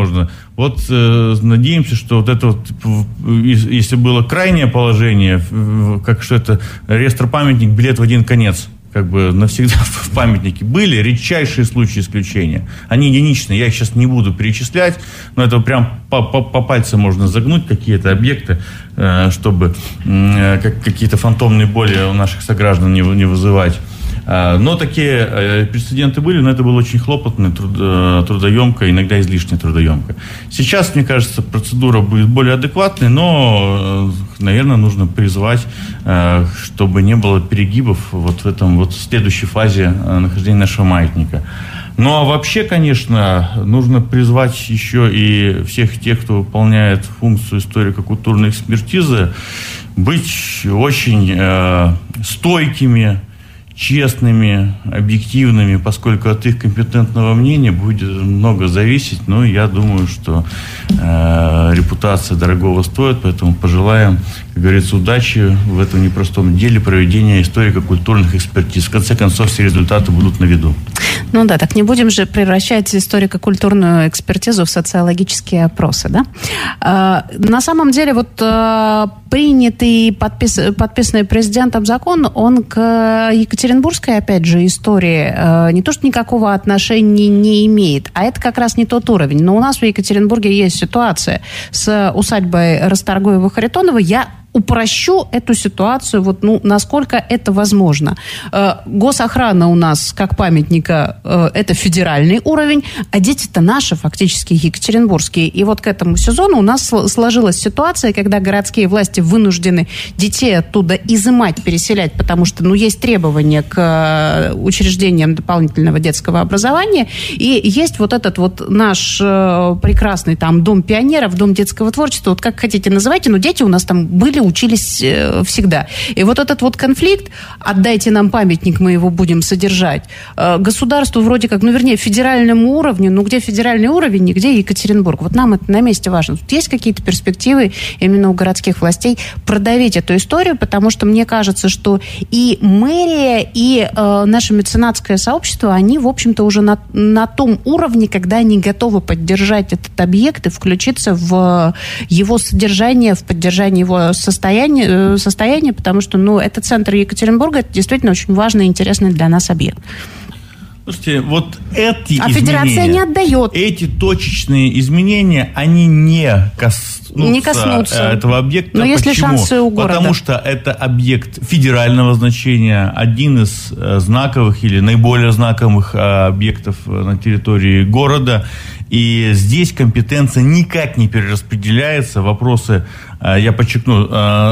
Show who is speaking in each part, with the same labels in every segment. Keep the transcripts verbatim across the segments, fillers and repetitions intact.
Speaker 1: можно. Вот э, надеемся, что вот это вот, если было крайнее положение, как что это, реестр-памятник, билет в один конец, как бы навсегда в памятнике. Были редчайшие случаи исключения. Они единичные, я их сейчас не буду перечислять, но это прям по, по, по пальцам можно загнуть какие-то объекты, э, чтобы э, как, какие-то фантомные боли у наших сограждан не, не вызывать. Но такие прецеденты были, но это было очень хлопотно, трудоемко, иногда излишне трудоемко. Сейчас, мне кажется, процедура будет более адекватной, но, наверное, нужно призвать, чтобы не было перегибов вот в этом вот следующей фазе нахождения нашего маятника. Ну, а вообще, конечно, нужно призвать еще и всех тех, кто выполняет функцию историко-культурной экспертизы, быть очень э, стойкими, честными, объективными, поскольку от их компетентного мнения будет много зависеть. Но я думаю, что э, репутация дорогого стоит, поэтому пожелаем, как говорится, удачи в этом непростом деле проведения историко-культурных экспертиз. В конце концов, все результаты будут на виду.
Speaker 2: Ну да, так не будем же превращать историко-культурную экспертизу в социологические опросы, да? А, на самом деле, вот а, принятый, подпис, подписанный президентом закон, он к екатеринбургской, опять же, истории а, не то что никакого отношения не имеет, а это как раз не тот уровень. Но у нас в Екатеринбурге есть ситуация с усадьбой Расторгуева-Харитонова. Я упрощу эту ситуацию, вот, ну, насколько это возможно. Э, госохрана у нас, как памятника, э, это федеральный уровень, а дети-то наши, фактически, екатеринбургские. И вот к этому сезону у нас сложилась ситуация, когда городские власти вынуждены детей оттуда изымать, переселять, потому что, ну, есть требования к учреждениям дополнительного детского образования, и есть вот этот вот наш э, прекрасный там дом пионеров, дом детского творчества, вот как хотите называйте, но дети у нас там были, учились э, всегда. И вот этот вот конфликт, отдайте нам памятник, мы его будем содержать, э, государству вроде как, ну, вернее, федеральному уровню, ну, где федеральный уровень, нигде Екатеринбург. Вот нам это на месте важно. Тут есть какие-то перспективы именно у городских властей продавить эту историю, потому что мне кажется, что и мэрия, и э, наше меценатское сообщество, они, в общем-то, уже на, на том уровне, когда они готовы поддержать этот объект и включиться в его содержание, в поддержание его состояния, Состояние, состояние, потому что, ну, это центр Екатеринбурга, это действительно очень важный и интересный для нас объект.
Speaker 1: Слушайте, вот эти
Speaker 2: а
Speaker 1: изменения,
Speaker 2: федерация не отдает.
Speaker 1: Эти точечные изменения, они не коснутся,
Speaker 2: не коснутся.
Speaker 1: этого объекта.
Speaker 2: Но есть ли шансы у города?
Speaker 1: Потому что это объект федерального значения, один из знаковых или наиболее знаковых объектов на территории города. И здесь компетенция никак не перераспределяется. Вопросы, я подчеркну,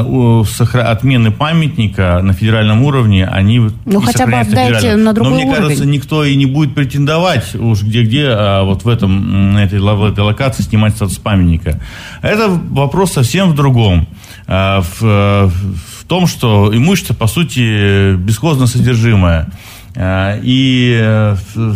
Speaker 1: отмены памятника на федеральном уровне, они
Speaker 2: ну, хотя бы отдайте на другой уровень.
Speaker 1: Но мне кажется, никто и не будет претендовать уж где-где а вот в этом, на этой, в этой локации снимать статус памятника. Это вопрос совсем в другом. В, в том, что имущество, по сути, бесхозно содержимое. И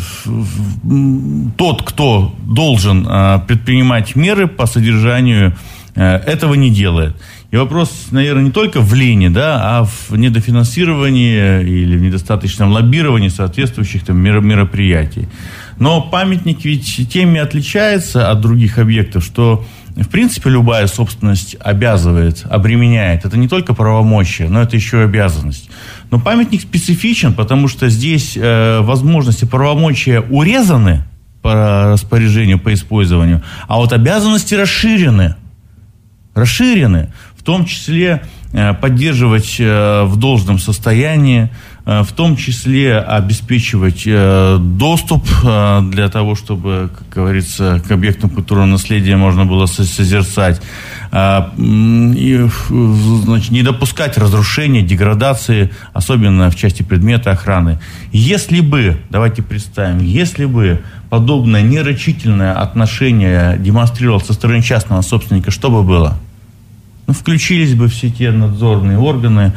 Speaker 1: тот, кто должен предпринимать меры по содержанию, этого не делает. И вопрос, наверное, не только в лени, да, а в недофинансировании или в недостаточном лоббировании соответствующих там мероприятий. Но памятник ведь тем и отличается от других объектов, что в принципе любая собственность обязывает, обременяет. Это не только правомочие, но это еще и обязанность. Но памятник специфичен, потому что здесь э, возможности правомочия урезаны по распоряжению, по использованию, а вот обязанности расширены. Расширены. В том числе э, поддерживать э, в должном состоянии, э, в том числе обеспечивать э, доступ э, для того, чтобы, как говорится, к объектам культурного наследия можно было созерцать. Э, и, значит, не допускать разрушения, деградации, особенно в части предмета охраны. Если бы, давайте представим, если бы подобное нерачительное отношение демонстрировал со стороны частного собственника, что бы было? Ну, включились бы все те надзорные органы,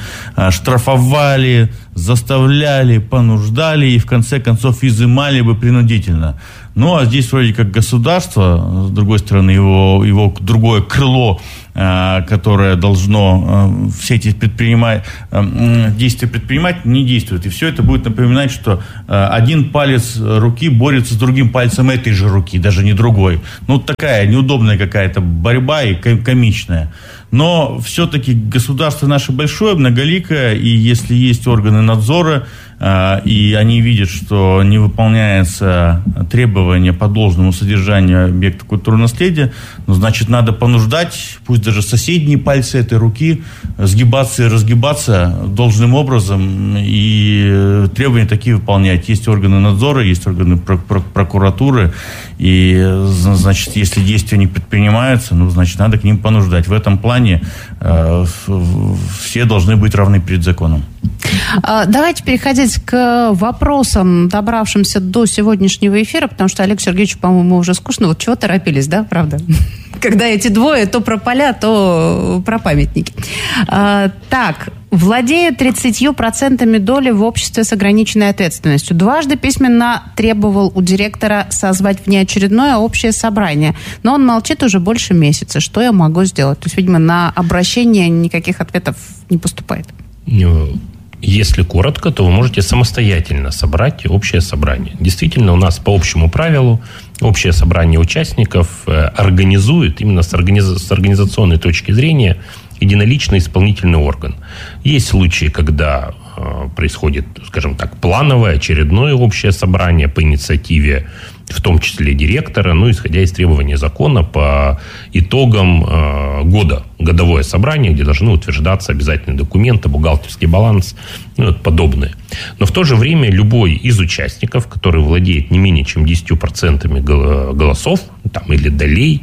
Speaker 1: штрафовали, заставляли, понуждали и, в конце концов, изымали бы принудительно. Ну, а здесь вроде как государство, с другой стороны, его, его другое крыло, которое должно все эти предпринимать, действия предпринимать, не действует. И все это будет напоминать, что один палец руки борется с другим пальцем этой же руки, даже не другой. Ну, такая неудобная какая-то борьба и комичная. Но все-таки государство наше большое, многоликое, и если есть органы надзора, и они видят, что не выполняется требования по должному содержанию объекта культурного наследия, ну, значит, надо понуждать, пусть даже соседние пальцы этой руки, сгибаться и разгибаться должным образом, и требования такие выполнять. Есть органы надзора, есть органы прокуратуры, и, значит, если действия не предпринимаются, ну, значит, надо к ним понуждать. В этом плане э, все должны быть равны перед законом.
Speaker 2: Давайте переходить к вопросам, добравшимся до сегодняшнего эфира, потому что Олег Сергеевич, по-моему, уже скучно. Вот чего торопились, да, правда? Когда эти двое то про поля, то про памятники. А, так, владею тридцатью процентами доли в обществе с ограниченной ответственностью. Дважды письменно требовал у директора созвать внеочередное общее собрание. Но он молчит уже больше месяца. Что я могу сделать? То есть, видимо, на обращение никаких ответов не поступает.
Speaker 3: Если коротко, то вы можете самостоятельно собрать общее собрание. Действительно, у нас по общему правилу общее собрание участников организует именно с, организ... с организационной точки зрения единоличный исполнительный орган. Есть случаи, когда э, происходит, скажем так, плановое очередное общее собрание по инициативе, в том числе директора, ну, исходя из требований закона по итогам э, года. Годовое собрание, где должны утверждаться обязательные документы, бухгалтерский баланс, ну, вот подобное. Но в то же время любой из участников, который владеет не менее чем десятью процентами голосов, там, или долей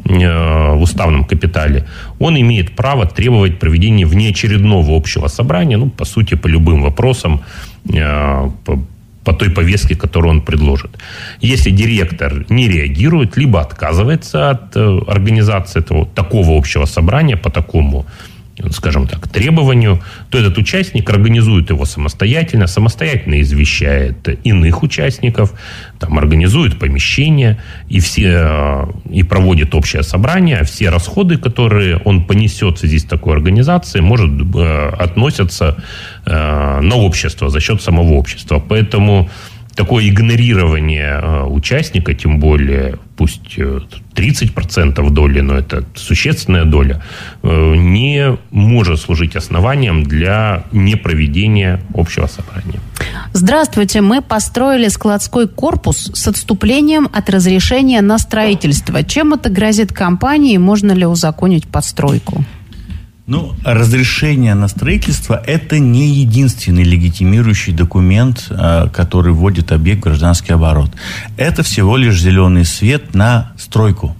Speaker 3: э, в уставном капитале, он имеет право требовать проведения внеочередного общего собрания, ну, по сути, по любым вопросам, э, по по той повестке, которую он предложит. Если директор не реагирует, либо отказывается от э, организации этого, такого общего собрания по такому, скажем так, требованию, то этот участник организует его самостоятельно, самостоятельно извещает иных участников, там, организует помещение и, все, и проводит общее собрание. Все расходы, которые он понесет в связи с такой организацией, может, э, относятся э, на общество, за счет самого общества. Поэтому такое игнорирование э, участника, тем более, пусть э, тридцать процентов доли, но это существенная доля, э, не может служить основанием для непроведения общего собрания.
Speaker 2: Здравствуйте. Мы построили складской корпус с отступлением от разрешения на строительство. Чем это грозит компании? Можно ли узаконить постройку?
Speaker 1: Ну, разрешение на строительство – это не единственный легитимирующий документ, который вводит объект в гражданский оборот. Это всего лишь зеленый свет на стройку.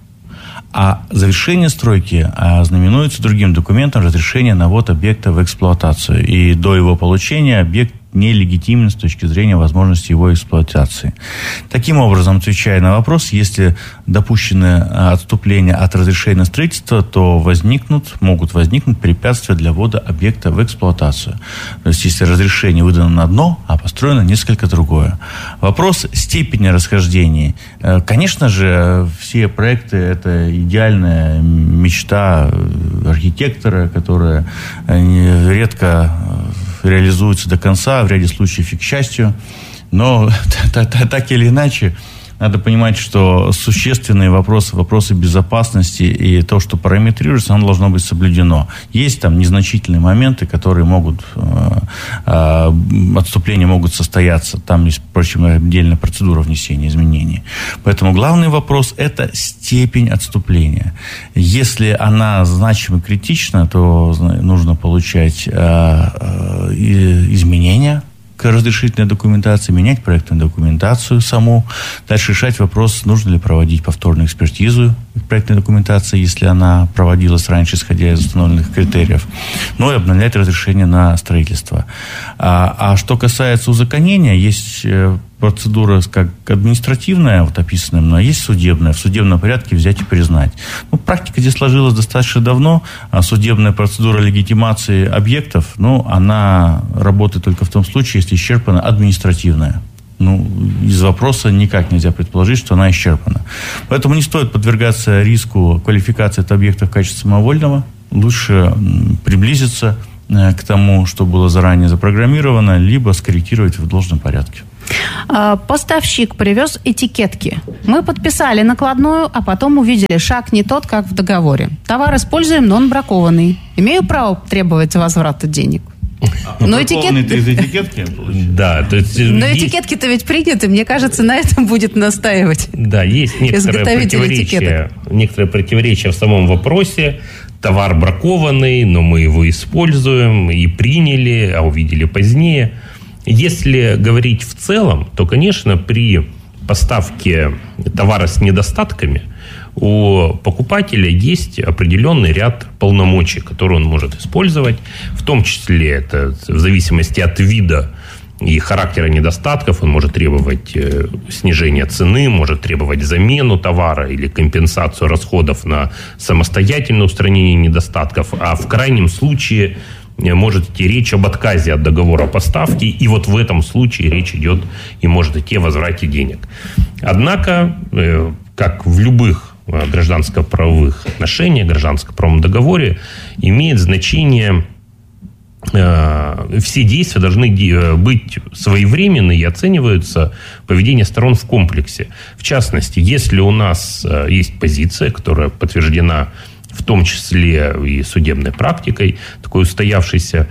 Speaker 1: А завершение стройки знаменуется другим документом – разрешение на ввод объекта в эксплуатацию. И до его получения объект нелегитимен с точки зрения возможности его эксплуатации. Таким образом, отвечая на вопрос, если допущены отступления от разрешения строительства, то возникнут, могут возникнуть препятствия для ввода объекта в эксплуатацию. То есть, если разрешение выдано на одно, а построено несколько другое. Вопрос степени расхождений. Конечно же, все проекты – это идеальная мечта архитектора, которая редко реализуется до конца, в ряде случаев и к счастью. Но так или иначе, надо понимать, что существенные вопросы, вопросы безопасности и то, что параметрируется, оно должно быть соблюдено. Есть там незначительные моменты, которые могут, отступления могут состояться. Там есть, впрочем, отдельная процедура внесения изменений. Поэтому главный вопрос – это степень отступления. Если она значимо критична, то нужно получать изменения к разрешительной документации, менять проектную документацию саму, дальше решать вопрос, нужно ли проводить повторную экспертизу проектной документации, если она проводилась раньше, исходя из установленных критериев, ну и обновлять разрешение на строительство. А, а что касается узаконения, есть процедура как административная, вот описанная, но есть судебная. В судебном порядке взять и признать. Ну, практика здесь сложилась достаточно давно. А судебная процедура легитимации объектов, ну, она работает только в том случае, если исчерпана административная. ну, из вопроса никак нельзя предположить, что она исчерпана. Поэтому не стоит подвергаться риску квалификации этого объекта в качестве самовольного. Лучше приблизиться к тому, что было заранее запрограммировано, либо скорректировать в должном порядке.
Speaker 2: Поставщик привез этикетки. Мы подписали накладную, а потом увидели шаг не тот, как в договоре. Товар используем, но он бракованный. Имею право требовать возврата денег?
Speaker 1: А, но этикет... из этикетки?
Speaker 3: Да. То есть,
Speaker 2: но есть... этикетки-то ведь приняты. Мне кажется, на этом будет настаивать.
Speaker 3: Да, есть некоторое противоречие, некоторое противоречие в самом вопросе. Товар бракованный, но мы его используем и приняли, а увидели позднее. Если говорить в целом, то, конечно, при поставке товара с недостатками у покупателя есть определенный ряд полномочий, которые он может использовать, в том числе это в зависимости от вида и характера недостатков. Он может требовать снижения цены, может требовать замену товара или компенсацию расходов на самостоятельное устранение недостатков, а в крайнем случае может идти речь об отказе от договора поставки, и вот в этом случае речь идет и может идти о возврате денег. Однако, как в любых гражданско-правовых отношениях, гражданско-правовом договоре, имеет значение, все действия должны быть своевременны и оцениваются поведение сторон в комплексе. В частности, если у нас есть позиция, которая подтверждена в том числе и судебной практикой, такой устоявшейся,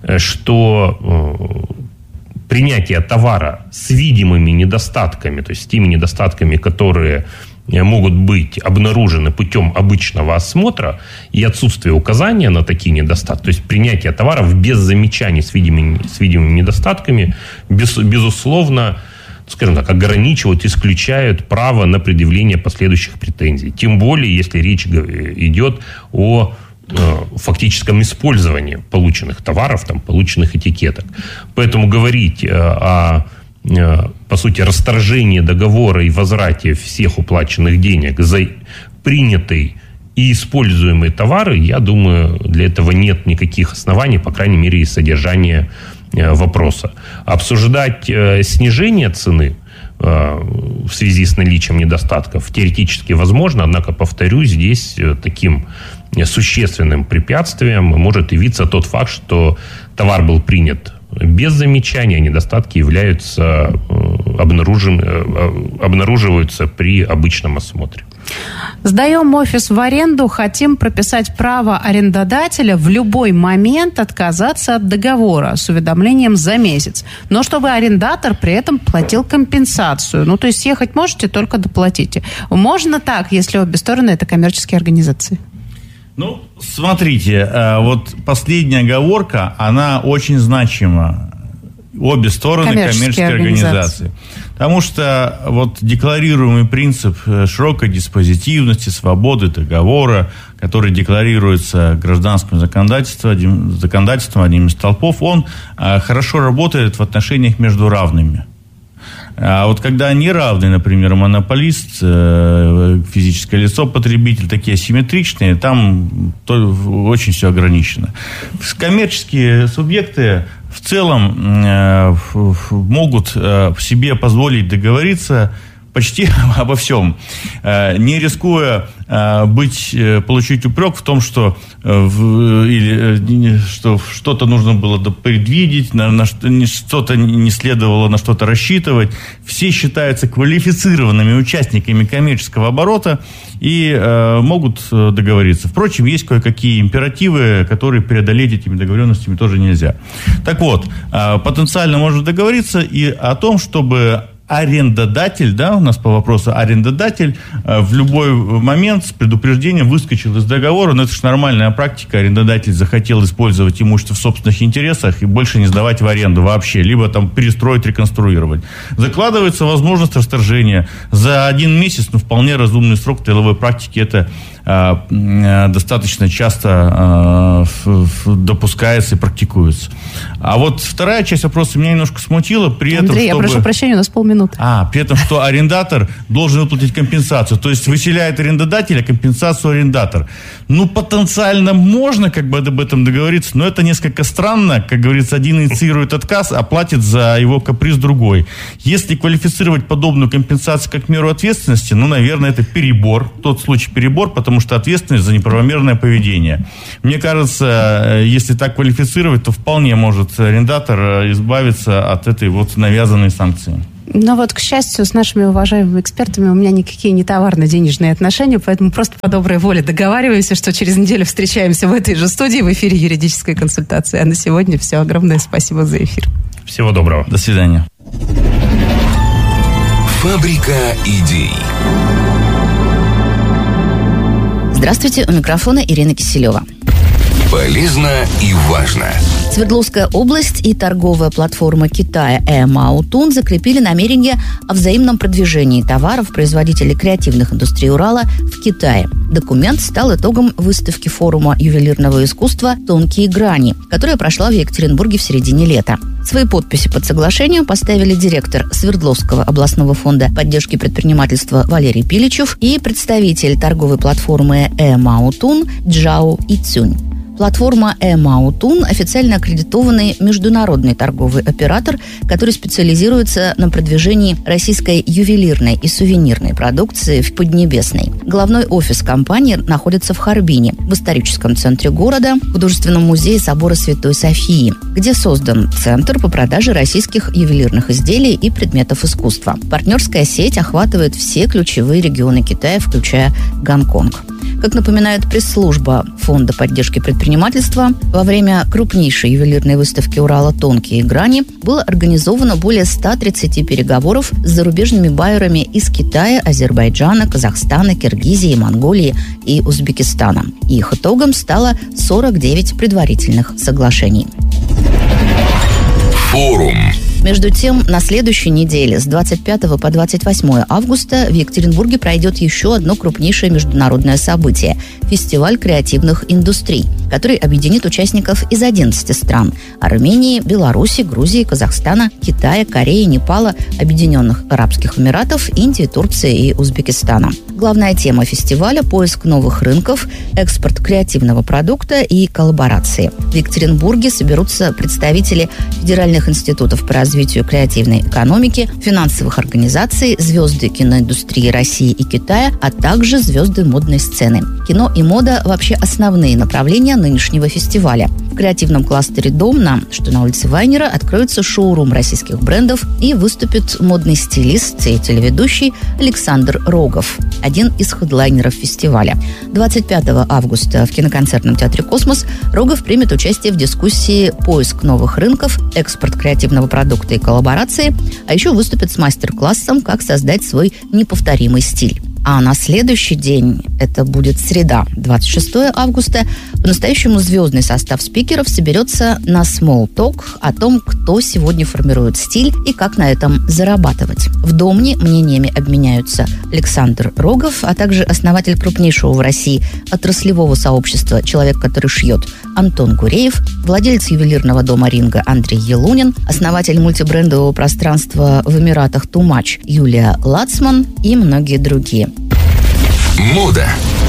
Speaker 3: что принятие товара с видимыми недостатками, то есть с теми недостатками, которые могут быть обнаружены путем обычного осмотра, и отсутствие указания на такие недостатки, то есть принятие товаров без замечаний с видимыми, с видимыми недостатками, без, безусловно, скажем так, ограничивают, исключают право на предъявление последующих претензий. Тем более, если речь идет о э, фактическом использовании полученных товаров, там, полученных этикеток. Поэтому говорить э, о, э, по сути, расторжении договора и возврате всех уплаченных денег за принятый и используемые товары, я думаю, для этого нет никаких оснований, по крайней мере, из содержания вопроса. Обсуждать э, снижение цены э, в связи с наличием недостатков теоретически возможно, однако, повторюсь, здесь э, таким существенным препятствием может явиться тот факт, что товар был принят без замечания, а недостатки являются э, обнаружен, э, обнаруживаются при обычном осмотре.
Speaker 2: Сдаем офис в аренду, хотим прописать право арендодателя в любой момент отказаться от договора с уведомлением за месяц. Но чтобы арендатор при этом платил компенсацию. Ну, то есть съехать можете, только доплатите. Можно так, если обе стороны это коммерческие организации?
Speaker 1: Ну, смотрите, вот последняя оговорка, она очень значима. Обе стороны коммерческие, коммерческие организации. организации. Потому что вот декларируемый принцип широкой диспозитивности, свободы договора, который декларируется гражданским законодательством, законодательством одним из столпов, он хорошо работает в отношениях между равными. А вот когда неравный, например, монополист, физическое лицо, потребитель, такие асимметричные, там очень все ограничено. Коммерческие субъекты в целом могут себе позволить договориться почти обо всем, не рискуя быть, получить упрек в том, что, или, что что-то нужно было предвидеть, на, на что-то не следовало на что-то рассчитывать. Все считаются квалифицированными участниками коммерческого оборота и э, могут договориться. Впрочем, есть кое-какие императивы, которые преодолеть этими договоренностями тоже нельзя. Так вот, э, потенциально можно договориться и о том, чтобы арендодатель, да, у нас по вопросу арендодатель э, в любой момент с предупреждением выскочил из договора, но это же нормальная практика, арендодатель захотел использовать имущество в собственных интересах и больше не сдавать в аренду вообще, либо там перестроить, реконструировать. Закладывается возможность расторжения. За один месяц, ну, вполне разумный срок в деловой практике, это э, э, достаточно часто э, ф, ф, допускается и практикуется. А вот вторая часть вопроса меня немножко смутила, при
Speaker 2: Андрей,
Speaker 1: этом, чтобы...
Speaker 2: я прошу прощения, у нас полминуты минуты.
Speaker 1: А, при этом, что арендатор должен выплатить компенсацию. То есть выселяет арендодатель, а компенсацию арендатор. Ну, потенциально можно как бы об этом договориться, но это несколько странно. Как говорится, один инициирует отказ, а платит за его каприз другой. Если квалифицировать подобную компенсацию как меру ответственности, ну, наверное, это перебор. Тот случай перебор, потому что ответственность за неправомерное поведение. Мне кажется, если так квалифицировать, то вполне может арендатор избавиться от этой вот навязанной санкции.
Speaker 2: Но вот, к счастью, с нашими уважаемыми экспертами у меня никакие не товарно-денежные отношения, поэтому просто по доброй воле договариваемся, что через неделю встречаемся в этой же студии в эфире юридической консультации. А на сегодня все. Огромное спасибо за эфир.
Speaker 3: Всего доброго.
Speaker 1: До свидания.
Speaker 4: Фабрика идей.
Speaker 5: Здравствуйте, у микрофона Ирина Киселева.
Speaker 4: Полезно и важно.
Speaker 5: Свердловская область и торговая платформа Китая Эмаутун закрепили намерение о взаимном продвижении товаров производителей креативных индустрий Урала в Китае. Документ стал итогом выставки форума ювелирного искусства «Тонкие грани», которая прошла в Екатеринбурге в середине лета. Свои подписи под соглашением поставили директор Свердловского областного фонда поддержки предпринимательства Валерий Пиличев и представитель торговой платформы Эмаутун Джао Ицюнь. Платформа Эмаутун – официально аккредитованный международный торговый оператор, который специализируется на продвижении российской ювелирной и сувенирной продукции в Поднебесной. Главной офис компании находится в Харбине, в историческом центре города, в художественном музее собора Святой Софии, где создан центр по продаже российских ювелирных изделий и предметов искусства. Партнерская сеть охватывает все ключевые регионы Китая, включая Гонконг. Как напоминает пресс-служба Фонда поддержки предпринимательства, во время крупнейшей ювелирной выставки Урала «Тонкие грани» было организовано более ста тридцати переговоров с зарубежными байерами из Китая, Азербайджана, Казахстана, Киргизии, Монголии и Узбекистана. Их итогом стало сорок девять предварительных соглашений.
Speaker 4: Форум.
Speaker 5: Между тем, на следующей неделе с двадцать пятого по двадцать восьмое августа в Екатеринбурге пройдет еще одно крупнейшее международное событие – фестиваль креативных индустрий, который объединит участников из одиннадцати стран – Армении, Беларуси, Грузии, Казахстана, Китая, Кореи, Непала, Объединенных Арабских Эмиратов, Индии, Турции и Узбекистана. Главная тема фестиваля – поиск новых рынков, экспорт креативного продукта и коллаборации. В Екатеринбурге соберутся представители федеральных институтов по развитию развитию креативной экономики, финансовых организаций, звезды киноиндустрии России и Китая, а также звезды модной сцены. Кино и мода – вообще основные направления нынешнего фестиваля. В креативном кластере «Домна», что на улице Вайнера, откроется шоурум российских брендов и выступит модный стилист и телеведущий Александр Рогов, один из хедлайнеров фестиваля. двадцать пятого августа в киноконцертном театре «Космос» Рогов примет участие в дискуссии «Поиск новых рынков, экспорт креативного продукта и коллаборации», а еще выступит с мастер-классом «Как создать свой неповторимый стиль». А на следующий день, это будет среда, двадцать шестого августа, по-настоящему звездный состав спикеров соберется на Small Talk о том, кто сегодня формирует стиль и как на этом зарабатывать. В Домне мнениями обменяются Александр Рогов, а также основатель крупнейшего в России отраслевого сообщества «Человек, который шьет» Антон Гуреев, владелец ювелирного дома «Ринга» Андрей Елунин, основатель мультибрендового пространства в Эмиратах «Too Much» Юлия Лацман и многие другие.
Speaker 4: Мода.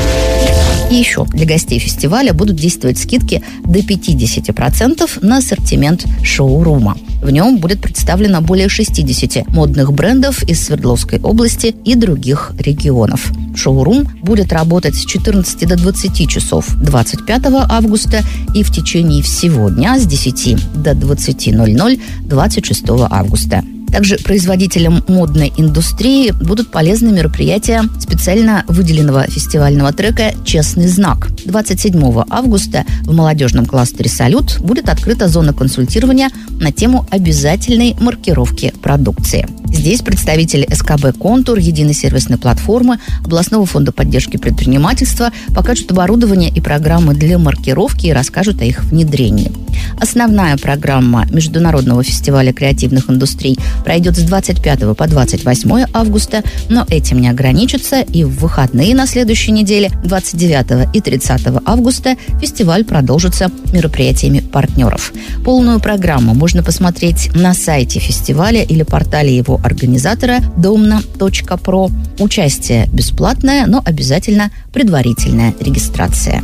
Speaker 5: И еще для гостей фестиваля будут действовать скидки до пятьдесят процентов на ассортимент шоурума. В нем будет представлено более шестидесяти модных брендов из Свердловской области и других регионов. Шоурум будет работать с четырнадцати до двадцати часов двадцать пятого августа и в течение всего дня с десяти до двадцати ноль-ноль двадцать шестого августа. Также производителям модной индустрии будут полезны мероприятия специально выделенного фестивального трека «Честный знак». двадцать седьмого августа в молодежном кластере «Салют» будет открыта зона консультирования на тему обязательной маркировки продукции. Здесь представители эс ка бэ «Контур», единой сервисной платформы, областного фонда поддержки предпринимательства покажут оборудование и программы для маркировки и расскажут о их внедрении. Основная программа Международного фестиваля креативных индустрий пройдет с двадцать пятого по двадцать восьмое августа, но этим не ограничится, и в выходные на следующей неделе, двадцать девятого и тридцатого августа, фестиваль продолжится мероприятиями партнеров. Полную программу можно посмотреть на сайте фестиваля или портале его организатора домна точка про. Участие бесплатное, но обязательно предварительная регистрация.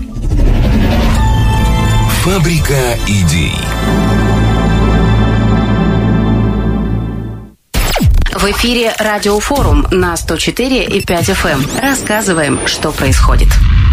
Speaker 4: Фабрика идей.
Speaker 6: В эфире Радиофорум на сто четыре и пять эф эм. Рассказываем, что происходит.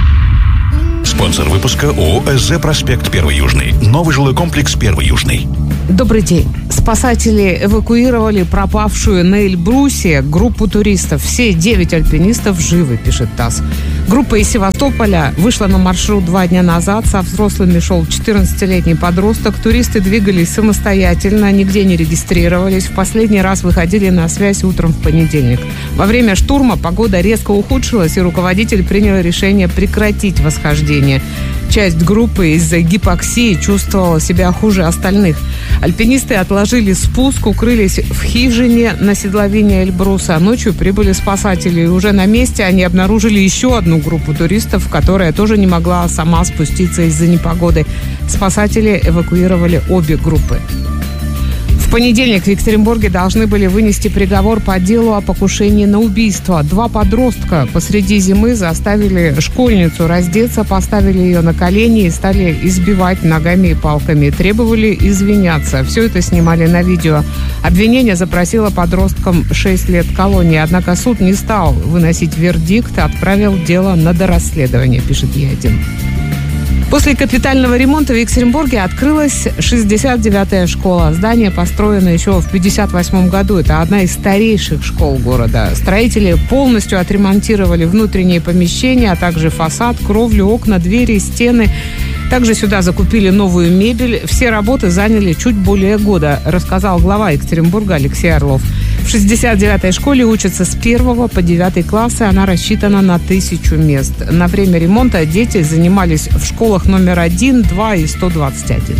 Speaker 7: Спонсор выпуска ООО «СЗ Проспект Первый Южный». Новый жилой комплекс Первый Южный.
Speaker 8: Добрый день. Спасатели эвакуировали пропавшую на Эльбрусе группу туристов. Все девять альпинистов живы, пишет ТАСС. Группа из Севастополя вышла на маршрут два дня назад. Со взрослыми шел четырнадцатилетний подросток. Туристы двигались самостоятельно, нигде не регистрировались. В последний раз выходили на связь утром в понедельник. Во время штурма погода резко ухудшилась, и руководитель принял решение прекратить восхождение. Часть группы из-за гипоксии чувствовала себя хуже остальных. Альпинисты отложили спуск, укрылись в хижине на седловине Эльбруса. Ночью прибыли спасатели, и уже на месте они обнаружили еще одну группу туристов, которая тоже не могла сама спуститься из-за непогоды. Спасатели эвакуировали обе группы. В понедельник в Екатеринбурге должны были вынести приговор по делу о покушении на убийство. Два подростка посреди зимы заставили школьницу раздеться, поставили ее на колени и стали избивать ногами и палками. Требовали извиняться. Все это снимали на видео. Обвинение запросило подросткам шесть лет колонии. Однако суд не стал выносить вердикт, отправил дело на дорасследование, пишет Е один. После капитального ремонта в Екатеринбурге открылась шестьдесят девятая школа. Здание построено еще в пятьдесят восьмом году. Это одна из старейших школ города. Строители полностью отремонтировали внутренние помещения, а также фасад, кровлю, окна, двери, стены. Также сюда закупили новую мебель. Все работы заняли чуть более года, рассказал глава Екатеринбурга Алексей Орлов. В шестьдесят девятой школе учатся с первого по девятый классы. Она рассчитана на тысячу мест. На время ремонта дети занимались в школах номер один, два и сто двадцать один.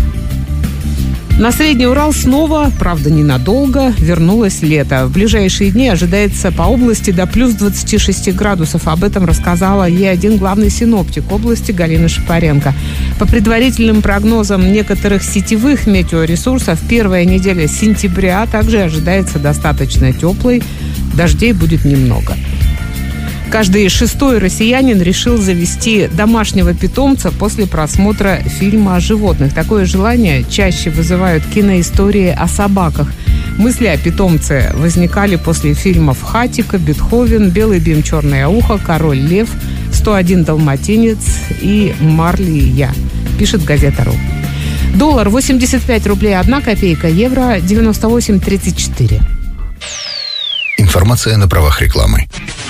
Speaker 8: На Средний Урал снова, правда ненадолго, вернулось лето. В ближайшие дни ожидается по области до плюс двадцати шести градусов. Об этом рассказала Е один главный синоптик области Галина Шапаренко. По предварительным прогнозам некоторых сетевых метеоресурсов, первая неделя сентября также ожидается достаточно теплой. Дождей будет немного. Каждый шестой россиянин решил завести домашнего питомца после просмотра фильма о животных. Такое желание чаще вызывают киноистории о собаках. Мысли о питомце возникали после фильмов «Хатико», «Бетховен», «Белый бим, черное ухо», «Король лев», «сто один далматинец» и «Марли и я», пишет газета.ру. Доллар восемьдесят пять рублей одна копейка, евро девяносто восемь тридцать четыре.
Speaker 7: Информация на правах рекламы.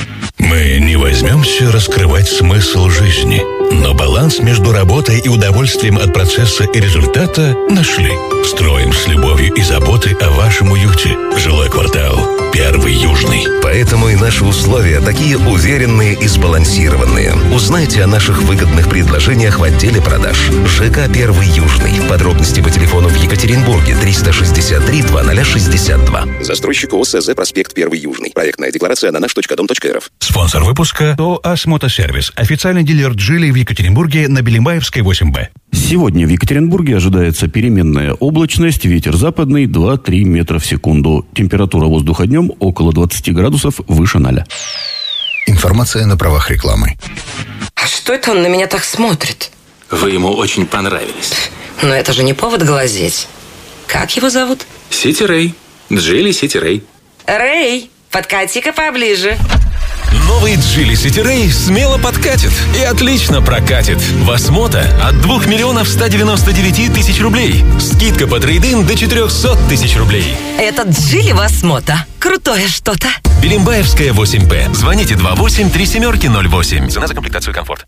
Speaker 7: Мы не возьмемся раскрывать смысл жизни, но баланс между работой и удовольствием от процесса и результата нашли. Строим с любовью и заботой о вашем уюте. Жилой квартал Первый Южный.
Speaker 9: Поэтому и наши условия такие уверенные и сбалансированные. Узнайте о наших выгодных предложениях в отделе продаж. ЖК Первый Южный. Подробности по телефону в Екатеринбурге триста шестьдесят три двадцать шестьдесят два.
Speaker 10: Застройщик ООО «СЗ Проспект Первый Южный». Проектная декларация на наш точка дом точка эр эф.
Speaker 7: Спонсор выпуска ТО «Асмотосервис». Официальный дилер «Джили» в Екатеринбурге на Белимбаевской восемь Б.
Speaker 11: Сегодня в Екатеринбурге ожидается переменная облачность, ветер западный два-три метра в секунду. Температура воздуха днем около двадцати градусов выше ноля.
Speaker 7: Информация на правах рекламы.
Speaker 12: А что это он на меня так смотрит?
Speaker 13: Вы ему очень понравились.
Speaker 12: Но это же не повод глазеть. Как его зовут?
Speaker 13: Сити Рэй. Джили Сити Рэй.
Speaker 12: Рэй, подкати-ка поближе.
Speaker 14: Новый Джили Сити Рэй смело подкатит и отлично прокатит. В Осмота от двух миллионов ста девяноста девяти тысяч рублей. Скидка по трейд-ин до четырехсот тысяч рублей.
Speaker 12: Этот Джили в Осмота. Крутое что-то.
Speaker 14: Белимбаевская восемь Б. Звоните два восемь три семь ноль восемь. Цена за комплектацию комфорт.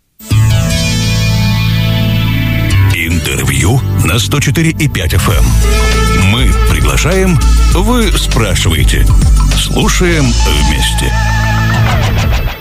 Speaker 7: Интервью на сто четыре и пять эф эм. Мы приглашаем, вы спрашиваете. Слушаем вместе.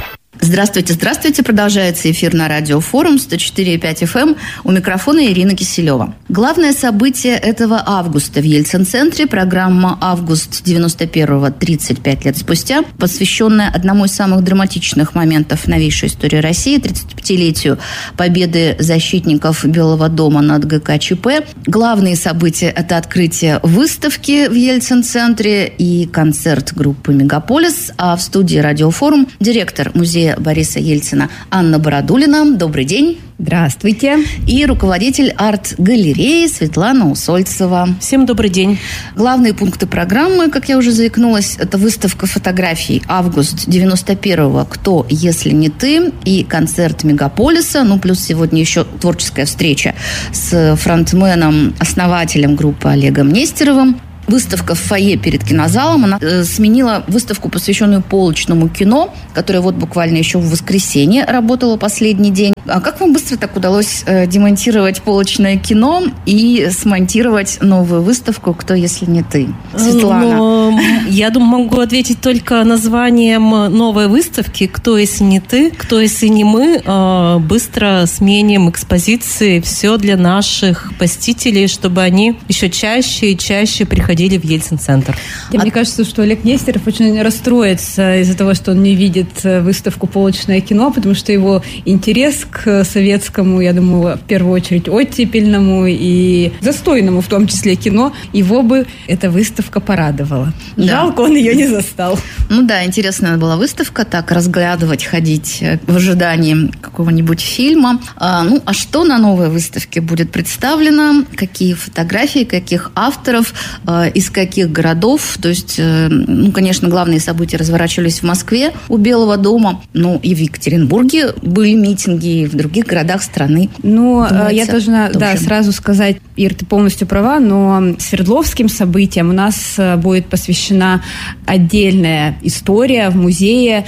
Speaker 5: Здравствуйте, здравствуйте. Продолжается эфир на Радиофорум сто четыре и пять эф эм. У микрофона Ирина Киселева. Главное событие этого августа в Ельцин-центре – программа «Август девяносто первого, тридцать пять лет спустя», посвященная одному из самых драматичных моментов новейшей истории России – тридцатипятилетию победы защитников Белого дома над гэ ка че пэ. Главные события – это открытие выставки в Ельцин-центре и концерт группы «Мегаполис». А в студии «Радиофорум» директор музея Бориса Ельцина Анна Бородулина. Добрый день.
Speaker 15: Здравствуйте.
Speaker 5: И руководитель арт-галереи Светлана Усольцева.
Speaker 15: Всем добрый день.
Speaker 5: Главные пункты программы, как я уже заикнулась, это выставка фотографий «Август девяносто первого. Кто, если не ты?» и концерт «Мегаполиса». Ну, плюс сегодня еще творческая встреча с фронтменом, основателем группы Олегом Нестеровым. Выставка в фойе перед кинозалом, она э, сменила выставку, посвященную полочному кино, которая вот буквально еще в воскресенье работала последний день. А как вам быстро так удалось э, демонтировать полочное кино и смонтировать новую выставку «Кто, если не ты»? Светлана.
Speaker 15: Но, я думаю, могу ответить только названием новой выставки «Кто, если не ты?», «Кто, если не мы?». Э, быстро сменим экспозиции, все для наших посетителей, чтобы они еще чаще и чаще приходили в Ельцин-центр.
Speaker 16: А... Мне кажется, что Олег Нестеров очень расстроится из-за того, что он не видит выставку «Полочное кино», потому что его интерес к советскому, я думаю, в первую очередь оттепельному и застойному в том числе кино, его бы эта выставка порадовала. Да. Жалко, он ее не застал.
Speaker 5: Ну да, интересная была выставка, так разглядывать, ходить в ожидании какого-нибудь фильма. А, ну, а что на новой выставке будет представлено? Какие фотографии, каких авторов, из каких городов? То есть, ну, конечно, главные события разворачивались в Москве у Белого дома, ну, и в Екатеринбурге были митинги, и в других городах страны.
Speaker 16: Ну, я должна, да, сразу сказать, Ир, ты полностью права, но Свердловским событиям у нас будет посвящена отдельная история в музее.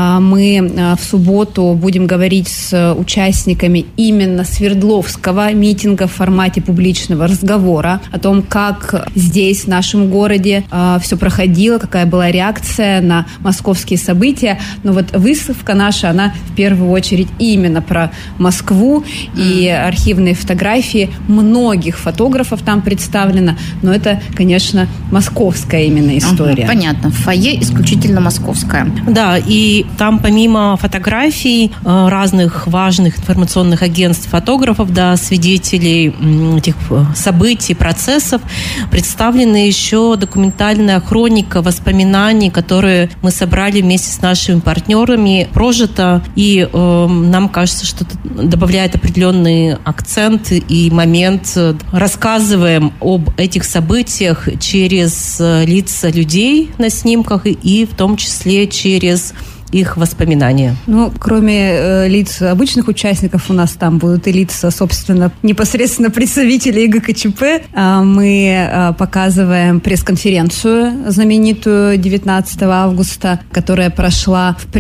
Speaker 16: Мы в субботу будем говорить с участниками именно Свердловского митинга в формате публичного разговора о том, как здесь, в нашем городе, все проходило, какая была реакция на московские события. Но вот выставка наша, она в первую очередь именно про Москву, и архивные фотографии многих фотографов там представлено, но это, конечно, московская именно история.
Speaker 5: Ага, понятно. Фойе исключительно московская.
Speaker 15: Да, и там помимо фотографий разных важных информационных агентств, фотографов, да, свидетелей этих событий, процессов, представлена еще документальная хроника воспоминаний, которые мы собрали вместе с нашими партнерами, прожито, и э, нам кажется, что это добавляет определенный акцент и момент. Рассказываем об этих событиях через лица людей на снимках и, и в том числе через их воспоминания.
Speaker 16: Ну, кроме э, лиц обычных участников, у нас там будут и лица, собственно, непосредственно представителей гэ ка че пэ. Э, мы э, показываем пресс-конференцию знаменитую девятнадцатого августа, которая прошла в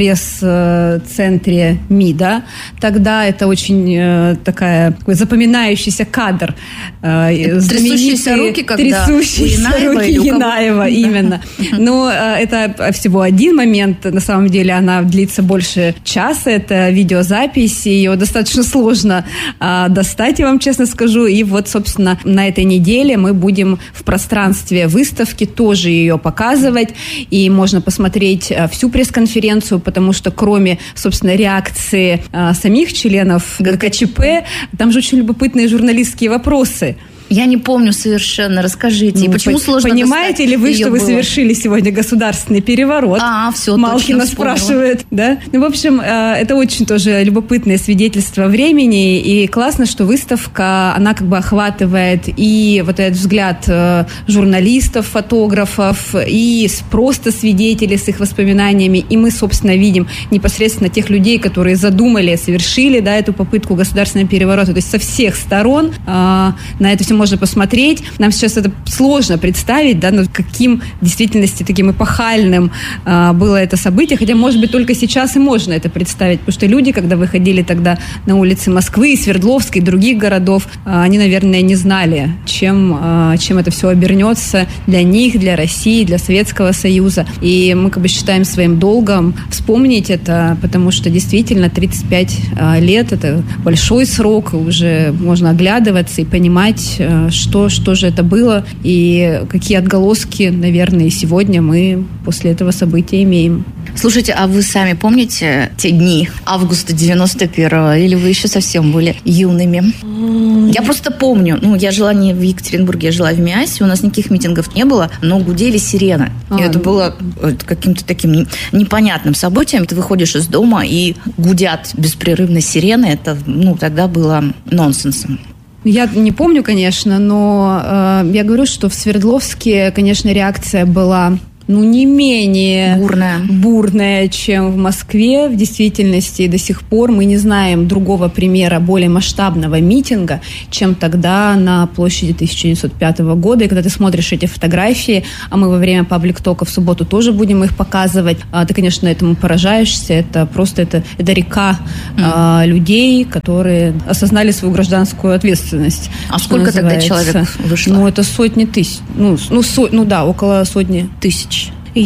Speaker 16: пресс-центре МИДа. Тогда это очень э, такая, такой запоминающийся кадр.
Speaker 5: Э, трясущиеся руки, когда
Speaker 16: трясущиеся руки Янаева, именно. Но э, это всего один момент, на самом деле. Она длится больше часа, это видеозапись, ее достаточно сложно а, достать, я вам честно скажу. И вот, собственно, на этой неделе мы будем в пространстве выставки тоже ее показывать, и можно посмотреть а, всю пресс-конференцию, потому что кроме, собственно, реакции а, самих членов гэ ка че пэ, там же очень любопытные журналистские вопросы.
Speaker 5: Я не помню совершенно. Расскажите,
Speaker 16: ну,
Speaker 5: почему
Speaker 16: по-
Speaker 5: сложно
Speaker 16: Понимаете ли вы, что вы было? совершили сегодня государственный переворот?
Speaker 5: А, все,
Speaker 16: Малкина спрашивает, да? Ну, в общем, это очень тоже любопытное свидетельство времени, и классно, что выставка, она как бы охватывает и вот этот взгляд журналистов, фотографов, и просто свидетелей с их воспоминаниями, и мы, собственно, видим непосредственно тех людей, которые задумали, совершили, да, эту попытку государственного переворота, то есть со всех сторон. На это все можно посмотреть. Нам сейчас это сложно представить, да, но каким в действительности таким эпохальным а, было это событие, хотя, может быть, только сейчас и можно это представить, потому что люди, когда выходили тогда на улицы Москвы, Свердловска и других городов, а, они, наверное, не знали, чем, а, чем это все обернется для них, для России, для Советского Союза. И мы как бы считаем своим долгом вспомнить это, потому что действительно тридцать пять а, лет – это большой срок, уже можно оглядываться и понимать, а, что, что же это было и какие отголоски, наверное, и сегодня мы после этого события имеем.
Speaker 5: Слушайте, а вы сами помните те дни августа девяносто первого, или вы еще совсем были юными? Mm. Я просто помню, ну, я жила не в Екатеринбурге, я жила в Миасе, у нас никаких митингов не было, но гудели сирены. А, и это ну... было каким-то таким непонятным событием. Ты выходишь из дома, и гудят беспрерывно сирены. Это, ну, тогда было нонсенсом.
Speaker 16: Я не помню, конечно, но э, я говорю, что в Свердловске, конечно, реакция была... ну, не менее
Speaker 5: бурная.
Speaker 16: бурная, чем в Москве. В действительности до сих пор мы не знаем другого примера более масштабного митинга, чем тогда на площади тысяча девятьсот пятого года. И когда ты смотришь эти фотографии, а мы во время паблик-тока в субботу тоже будем их показывать, а ты, конечно, этому поражаешься. Это просто это, это река mm. а, людей, которые осознали свою гражданскую ответственность.
Speaker 5: А сколько тогда человек вышло?
Speaker 16: Ну, это сотни тысяч. Ну, ну, со, ну да, около сотни тысяч.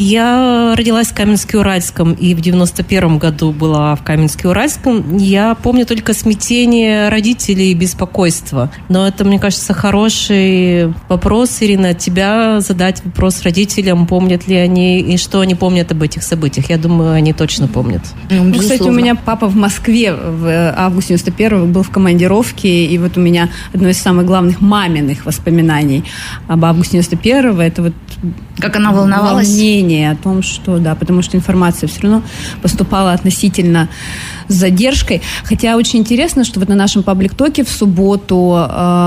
Speaker 15: Я родилась в Каменске-Уральском и в девяносто первом году была в Каменске-Уральском. Я помню только смятение родителей и беспокойство. Но это, мне кажется, хороший вопрос, Ирина, от тебя задать вопрос родителям, помнят ли они и что они помнят об этих событиях. Я думаю, они точно помнят.
Speaker 16: Ну, кстати, у меня папа в Москве в августе девяносто первого был в командировке, и вот у меня одно из самых главных маминых воспоминаний об августе девяносто первого, это вот
Speaker 5: как она волновалась?
Speaker 16: Волнение о том, что, да, потому что информация все равно поступала относительно с задержкой. Хотя очень интересно, что вот на нашем паблик-токе в субботу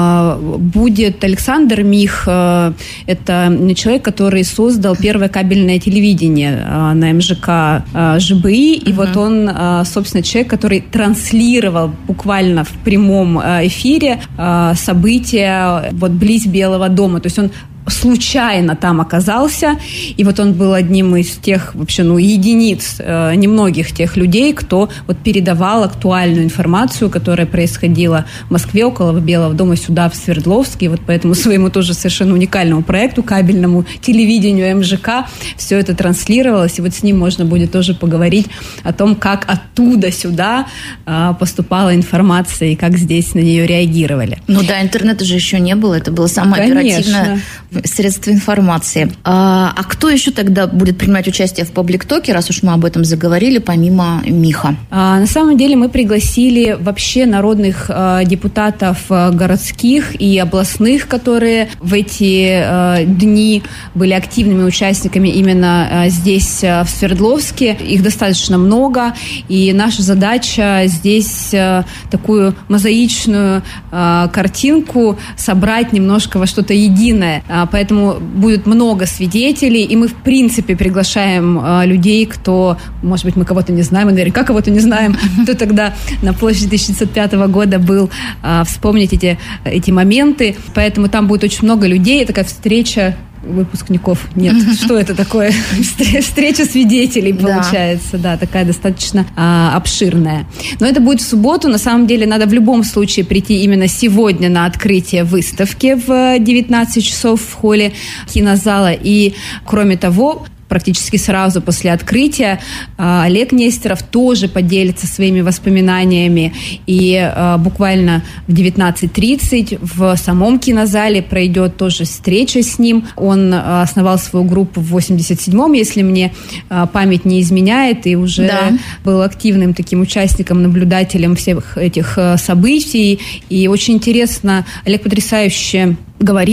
Speaker 16: э, будет Александр Мих. Э, это человек, который создал первое кабельное телевидение э, на эм жэ ка э, жэ бэ и. И uh-huh. вот он, э, собственно, человек, который транслировал буквально в прямом э, эфире э, события вот близ Белого дома. То есть он случайно там оказался, и вот он был одним из тех, вообще, ну, единиц, э, немногих тех людей, кто вот передавал актуальную информацию, которая происходила в Москве около Белого дома, сюда, в Свердловске, и вот поэтому своему тоже совершенно уникальному проекту, кабельному телевидению эм жэ ка, все это транслировалось, и вот с ним можно будет тоже поговорить о том, как оттуда сюда э, поступала информация, и как здесь на нее реагировали.
Speaker 5: Ну да, интернета же еще не было, это было самое
Speaker 16: Конечно.
Speaker 5: оперативное средство информации. А, а кто еще тогда будет принимать участие в паблик-токе, раз уж мы об этом заговорили, помимо Миха?
Speaker 16: А, на самом деле мы пригласили вообще народных а, депутатов а, городских и областных, которые в эти а, дни были активными участниками именно а, здесь, а, в Свердловске. Их достаточно много, и наша задача здесь а, такую мозаичную а, картинку собрать немножко во что-то единое. Поэтому будет много свидетелей, и мы, в принципе, приглашаем э, людей, кто, может быть, мы кого-то не знаем, мы наверняка кого-то не знаем, кто тогда на площади тысяча девятьсот пятого года был, э, вспомнить эти, эти моменты. Поэтому там будет очень много людей, такая встреча выпускников. Нет, что это такое? Встреча свидетелей, получается. Да, да, такая достаточно а, обширная. Но это будет в субботу. На самом деле надо в любом случае прийти именно сегодня на открытие выставки в девятнадцать часов в холле кинозала. И, кроме того, практически сразу после открытия Олег Нестеров тоже поделится своими воспоминаниями. И буквально в девятнадцать тридцать в самом кинозале пройдет тоже встреча с ним. Он основал свою группу в восемьдесят седьмом, если мне память не изменяет, и уже да. был активным таким участником, наблюдателем всех этих событий. И очень интересно, Олег потрясающе говорит,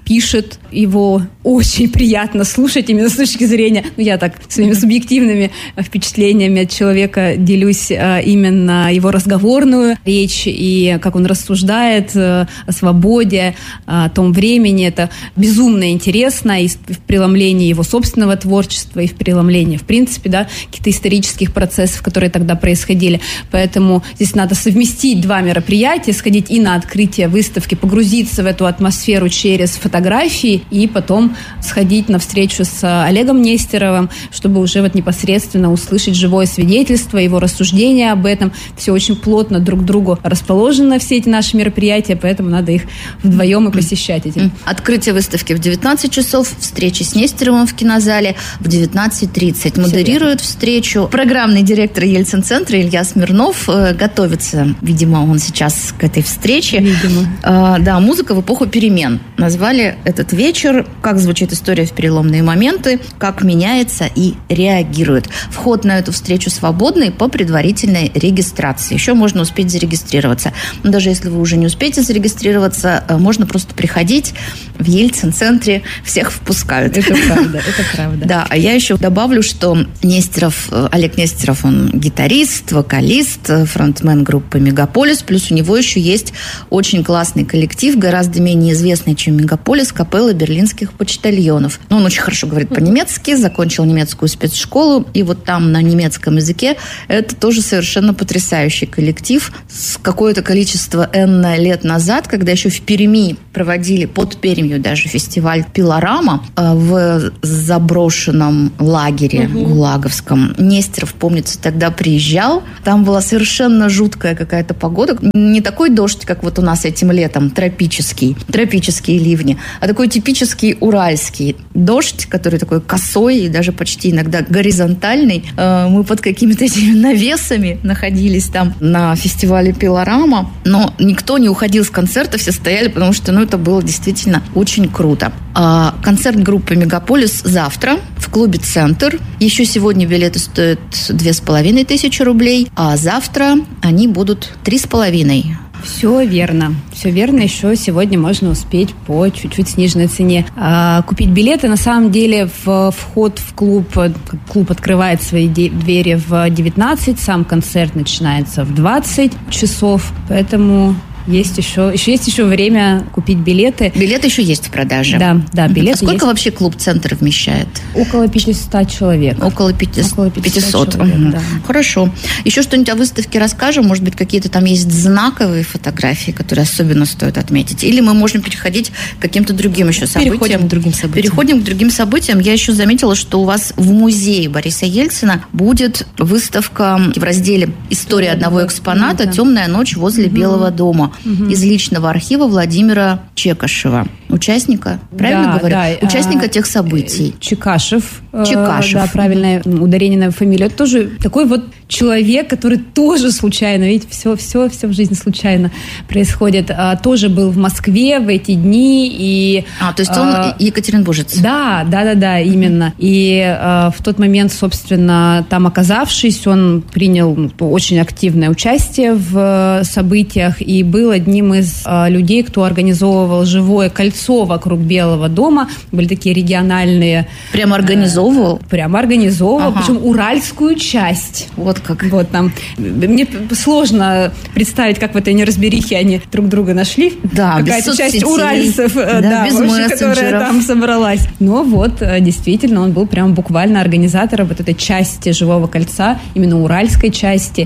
Speaker 16: пишет, его очень приятно слушать именно с точки зрения, ну я так своими субъективными впечатлениями от человека делюсь, именно его разговорную речь и как он рассуждает о свободе, о том времени. Это безумно интересно и в преломлении его собственного творчества, и в преломлении, в принципе, да, каких-то исторических процессов, которые тогда происходили. Поэтому здесь надо совместить два мероприятия, сходить и на открытие выставки, погрузиться в эту атмосферу через фотографии и потом сходить на встречу с Олегом Нестеровым, чтобы уже вот непосредственно услышать живое свидетельство, его рассуждения об этом. Все очень плотно друг к другу расположено, все эти наши мероприятия, поэтому надо их вдвоем и посещать. Эти.
Speaker 5: Открытие выставки в девятнадцать часов, встреча с Нестеровым в кинозале в девятнадцать тридцать. Модерирует встречу программный директор Ельцин-центра Илья Смирнов. Готовится, видимо, он сейчас к этой встрече.
Speaker 16: Видимо.
Speaker 5: А, да, музыка в эпоху перемен. Назвали этот вечер «Как звучит история в переломные моменты», как меняется и реагирует. Вход на эту встречу свободный по предварительной регистрации. Еще можно успеть зарегистрироваться. Но даже если вы уже не успеете зарегистрироваться, можно просто приходить в Ельцин-центре, всех впускают.
Speaker 16: Это правда, это правда.
Speaker 5: Да, а я еще добавлю, что Нестеров, Олег Нестеров, он гитарист, вокалист, фронтмен группы «Мегаполис», плюс у него еще есть очень классный коллектив, гораздо менее известный, чем «Мегаполис», капелла берлинских почтальонов. Ну, он очень хорошо говорит по-немецки, закончил немецкую спецшколу, и вот там на немецком языке это тоже совершенно потрясающий коллектив. С какое-то количество N лет назад, когда еще в Перми проводили, под Пермью даже, фестиваль «Пилорама» в заброшенном лагере угу. гулаговском. Нестеров, помнится, тогда приезжал. Там была совершенно жуткая какая-то погода. Не такой дождь, как вот у нас этим летом, тропический, тропические ливни, а такой типический уральский дождь, который такой косой и даже почти иногда горизонтальный. Мы под какими-то этими навесами находились там на фестивале «Пилорама», но никто не уходил с концерта, все стояли, потому что, ну, это было действительно очень круто. Концерт группы «Мегаполис» завтра в клубе «Центр». Еще сегодня билеты стоят две с половиной тысячи рублей, а завтра они будут три с половиной.
Speaker 16: Все верно. Все верно. Еще сегодня можно успеть по чуть-чуть сниженной цене а, купить билеты. На самом деле в вход в клуб, клуб открывает свои де- двери в девятнадцать, сам концерт начинается в двадцать часов, поэтому... Есть еще, еще, есть еще время купить билеты.
Speaker 5: Билеты еще есть в продаже?
Speaker 16: Да, да, билеты.
Speaker 5: А сколько
Speaker 16: есть.
Speaker 5: Вообще клуб «Центр» вмещает?
Speaker 16: Около пятьсот человек.
Speaker 5: Около пятисот.
Speaker 16: Около пятьсот человек,
Speaker 5: угу.
Speaker 16: да.
Speaker 5: Хорошо. Еще что-нибудь о выставке расскажем? Может быть, какие-то там есть знаковые фотографии, которые особенно стоит отметить? Или мы можем переходить к каким-то другим еще событиям?
Speaker 15: Переходим к другим событиям.
Speaker 5: Переходим к другим событиям. Я еще заметила, что у вас в музее Бориса Ельцина будет выставка в разделе «История да, одного экспоната» да. «Темная ночь возле угу. Белого дома» угу. из личного архива Владимира Чекашева. Участника, правильно
Speaker 16: да,
Speaker 5: говорю?
Speaker 16: Да,
Speaker 5: Участника
Speaker 16: а,
Speaker 5: тех событий.
Speaker 16: Чекашев.
Speaker 5: Чекашев.
Speaker 16: Да, правильное ударение на фамилию. Это тоже такой вот человек, который тоже случайно, видите, все, все, все в жизни случайно происходит. А, тоже был в Москве в эти дни. И,
Speaker 5: а, то есть он а, екатеринбуржец.
Speaker 16: Да, да, да, да, именно. И а, в тот момент, собственно, там оказавшись, он принял ну, очень активное участие в событиях и был одним из а, людей, кто организовывал живое кольцо вокруг Белого дома. Были такие региональные...
Speaker 5: Прямо организовывал?
Speaker 16: Э, прямо организовывал, ага. причем уральскую часть.
Speaker 5: Вот как.
Speaker 16: Вот там. Мне сложно представить, как в этой неразберихе они друг друга нашли.
Speaker 5: Да,
Speaker 16: какая-то часть
Speaker 5: соцсетей,
Speaker 16: уральцев,
Speaker 5: да,
Speaker 16: да,
Speaker 5: без
Speaker 16: вообще, которая там собралась. Но вот, действительно, он был прям буквально организатором вот этой части Живого кольца, именно уральской части.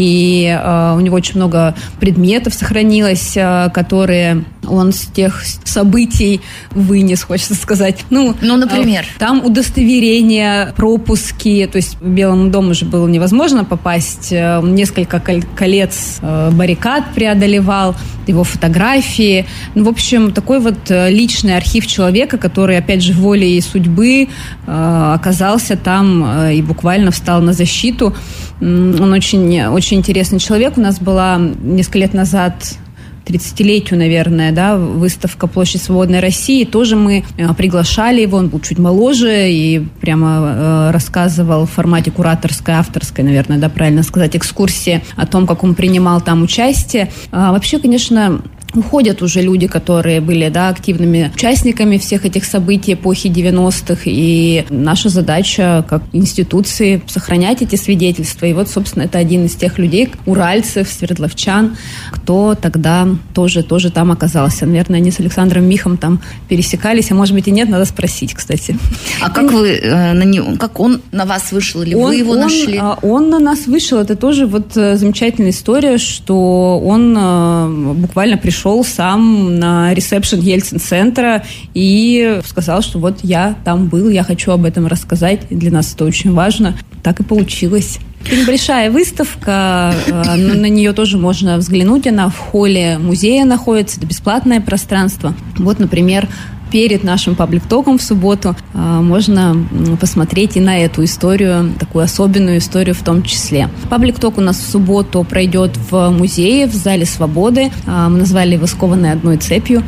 Speaker 16: И э, у него очень много предметов сохранилось, э, которые он с тех событий вынес, хочется сказать. Ну,
Speaker 5: ну например?
Speaker 16: Э, там удостоверения, пропуски. То есть в Белому дому же было невозможно попасть. Э, несколько кол- колец э, баррикад преодолевал, его фотографии. Ну, в общем, такой вот личный архив человека, который, опять же, волей судьбы э, оказался там э, и буквально встал на защиту. Он очень, очень интересный человек. У нас была несколько лет назад... тридцатилетию, наверное, да, выставка «Площадь свободной России». Тоже мы приглашали его, он был чуть моложе и прямо э, рассказывал в формате кураторской, авторской, наверное, да, правильно сказать, экскурсии о том, как он принимал там участие. А вообще, конечно, уходят уже люди, которые были, да, активными участниками всех этих событий эпохи девяностых, и наша задача как институции сохранять эти свидетельства. И вот, собственно, это один из тех людей, уральцев, свердловчан, кто тогда тоже, тоже там оказался. Наверное, они с Александром Михом там пересекались, а может быть и нет, надо спросить, кстати.
Speaker 5: А как вы э, на него, как он на вас вышел, или
Speaker 16: он,
Speaker 5: вы его
Speaker 16: он,
Speaker 5: нашли?
Speaker 16: Он на нас вышел. Это тоже вот замечательная история, что он э, буквально пришел Пришел сам на ресепшн Ельцин-центра и сказал, что вот я там был, я хочу об этом рассказать, и для нас это очень важно. Так и получилось. Небольшая выставка, на нее тоже можно взглянуть, она в холле музея находится, это бесплатное пространство. Вот, например, перед нашим паблик-током в субботу можно посмотреть и на эту историю, такую особенную историю в том числе. Паблик-ток у нас в субботу пройдет в музее, в Зале Свободы. Мы назвали его «Скованной одной цепью».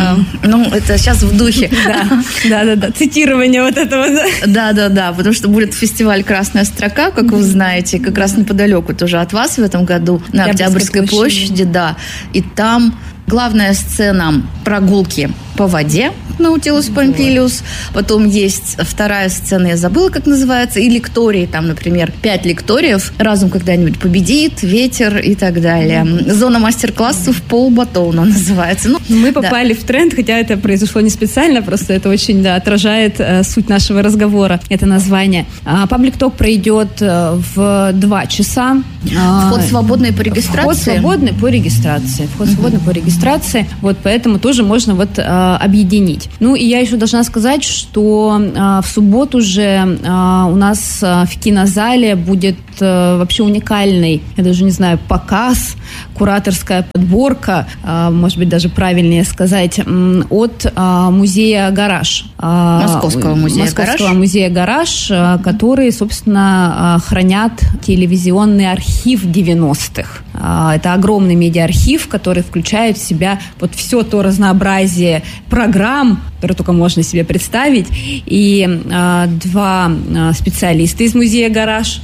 Speaker 5: Ну, это сейчас в духе.
Speaker 16: Да, да, да, цитирование вот этого.
Speaker 5: Да, да, да, потому что будет фестиваль «Красная строка», как вы знаете, как раз неподалеку тоже от вас в этом году, на Октябрьской площади, да. И там главная сцена прогулки по воде, Наутилус Помпилиус. Потом есть вторая сцена, я забыла, как называется, и лектории, там, например, пять лекториев. «Разум когда-нибудь победит», «Ветер» и так далее. Зона мастер-классов «Пол Батона» называется. Ну,
Speaker 16: Мы попали да. в тренд, хотя это произошло не специально, просто это очень да, отражает э, суть нашего разговора, это название. А, паблик-ток пройдет э, в два часа.
Speaker 5: Вход свободный по регистрации?
Speaker 16: Вход свободный по регистрации. Вход uh-huh. свободный по регистрации. Вот, поэтому тоже можно вот э, объединить. Ну, и я еще должна сказать, что э, в субботу же э, у нас э, в кинозале будет э, вообще уникальный, я даже не знаю, показ, кураторская подборка, э, может быть, даже правильнее сказать, э, от э, музея «Гараж». Э,
Speaker 5: Московского музея «Гараж».
Speaker 16: Московского музея «Гараж», э, который, собственно, э, хранят телевизионный архив девяностых. Э, это огромный медиа-архив, который включает в себя вот все то разнообразие программ, которые только можно себе представить. И э, два э, специалиста из музея «Гараж».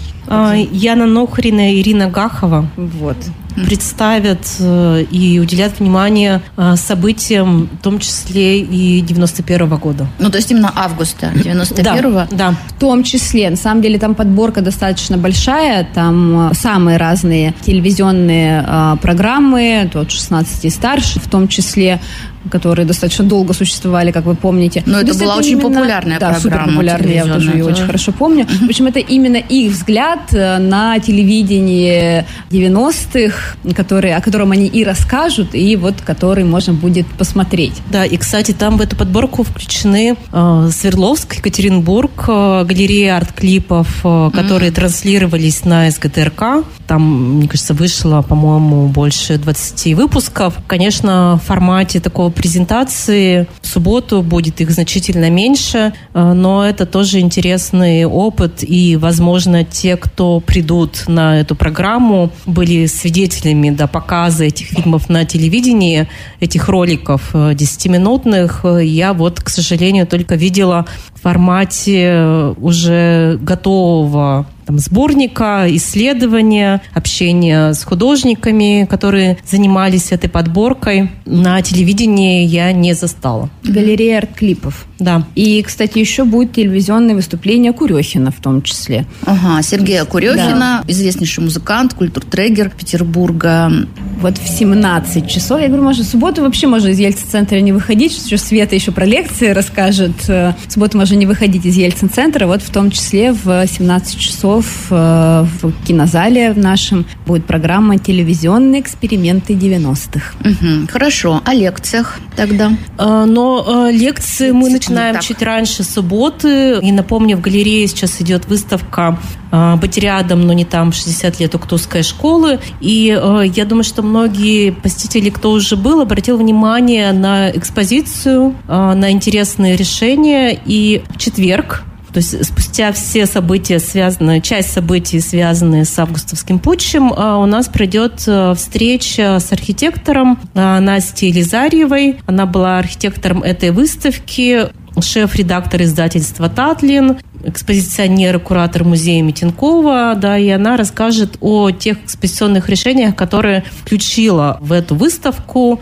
Speaker 15: Яна Нохрина и Ирина Гахова.
Speaker 16: Вот.
Speaker 15: Представят э, и уделят внимание э, событиям, в том числе и девяносто первого года.
Speaker 5: Ну, то есть именно августа девяносто первого?
Speaker 15: Да, да.
Speaker 16: В том числе. На самом деле там подборка достаточно большая. Там самые разные телевизионные э, программы, от шестнадцати и старше, в том числе, которые достаточно долго существовали, как вы помните.
Speaker 5: Но это была очень именно, популярная
Speaker 16: да,
Speaker 5: программа.
Speaker 16: Да, суперпопулярная, я тоже ее очень хорошо помню. Uh-huh. В общем, это именно их взгляд на телевидение девяностых, который, о котором они и расскажут, и вот который можно будет посмотреть.
Speaker 15: Да, и, кстати, там в эту подборку включены э, Свердловск, Екатеринбург, э, галерея арт-клипов, э, которые uh-huh. транслировались на эс гэ тэ эр ка. Там, мне кажется, вышло, по-моему, больше двадцати выпусков. Конечно, в формате такого презентации в субботу будет их значительно меньше, но это тоже интересный опыт, и, возможно, те, кто придут на эту программу, были свидетелями до показа этих фильмов на телевидении, этих роликов десятиминутных. Я вот, к сожалению, только видела в формате уже готового там, сборника, исследования, общения с художниками, которые занимались этой подборкой. На телевидении я не застала.
Speaker 16: Галерея арт-клипов.
Speaker 15: Да.
Speaker 16: И, кстати, еще будет телевизионное выступление Курехина в том числе.
Speaker 5: Ага, Сергея Курехина, да. известнейший музыкант, культуртрегер Петербурга.
Speaker 16: Вот в семнадцать часов. Я говорю, может, в субботу вообще можно из Ельцин-центра не выходить, что Света еще про лекции расскажет. В субботу можно не выходить из Ельцин-центра. Вот в том числе в семнадцать часов в кинозале в нашем будет программа «Телевизионные эксперименты девяностых».
Speaker 5: Угу, хорошо. О лекциях тогда?
Speaker 15: А, но лекции мы начинаем ну, чуть раньше субботы. И напомню, в галерее сейчас идет выставка «Быть рядом, но не там» шестьдесят лет Уктусской школы. И я думаю, что многие посетители, кто уже был, обратил внимание на экспозицию, на интересные решения. И в четверг, то есть спустя все события, связанные, часть событий, связанные с августовским путчем, у нас пройдет встреча с архитектором Настей Елизарьевой. Она была архитектором этой выставки, шеф-редактор издательства «Татлин». экспозиционер и куратор музея Митенкова, да, и она расскажет о тех экспозиционных решениях, которые включила в эту выставку,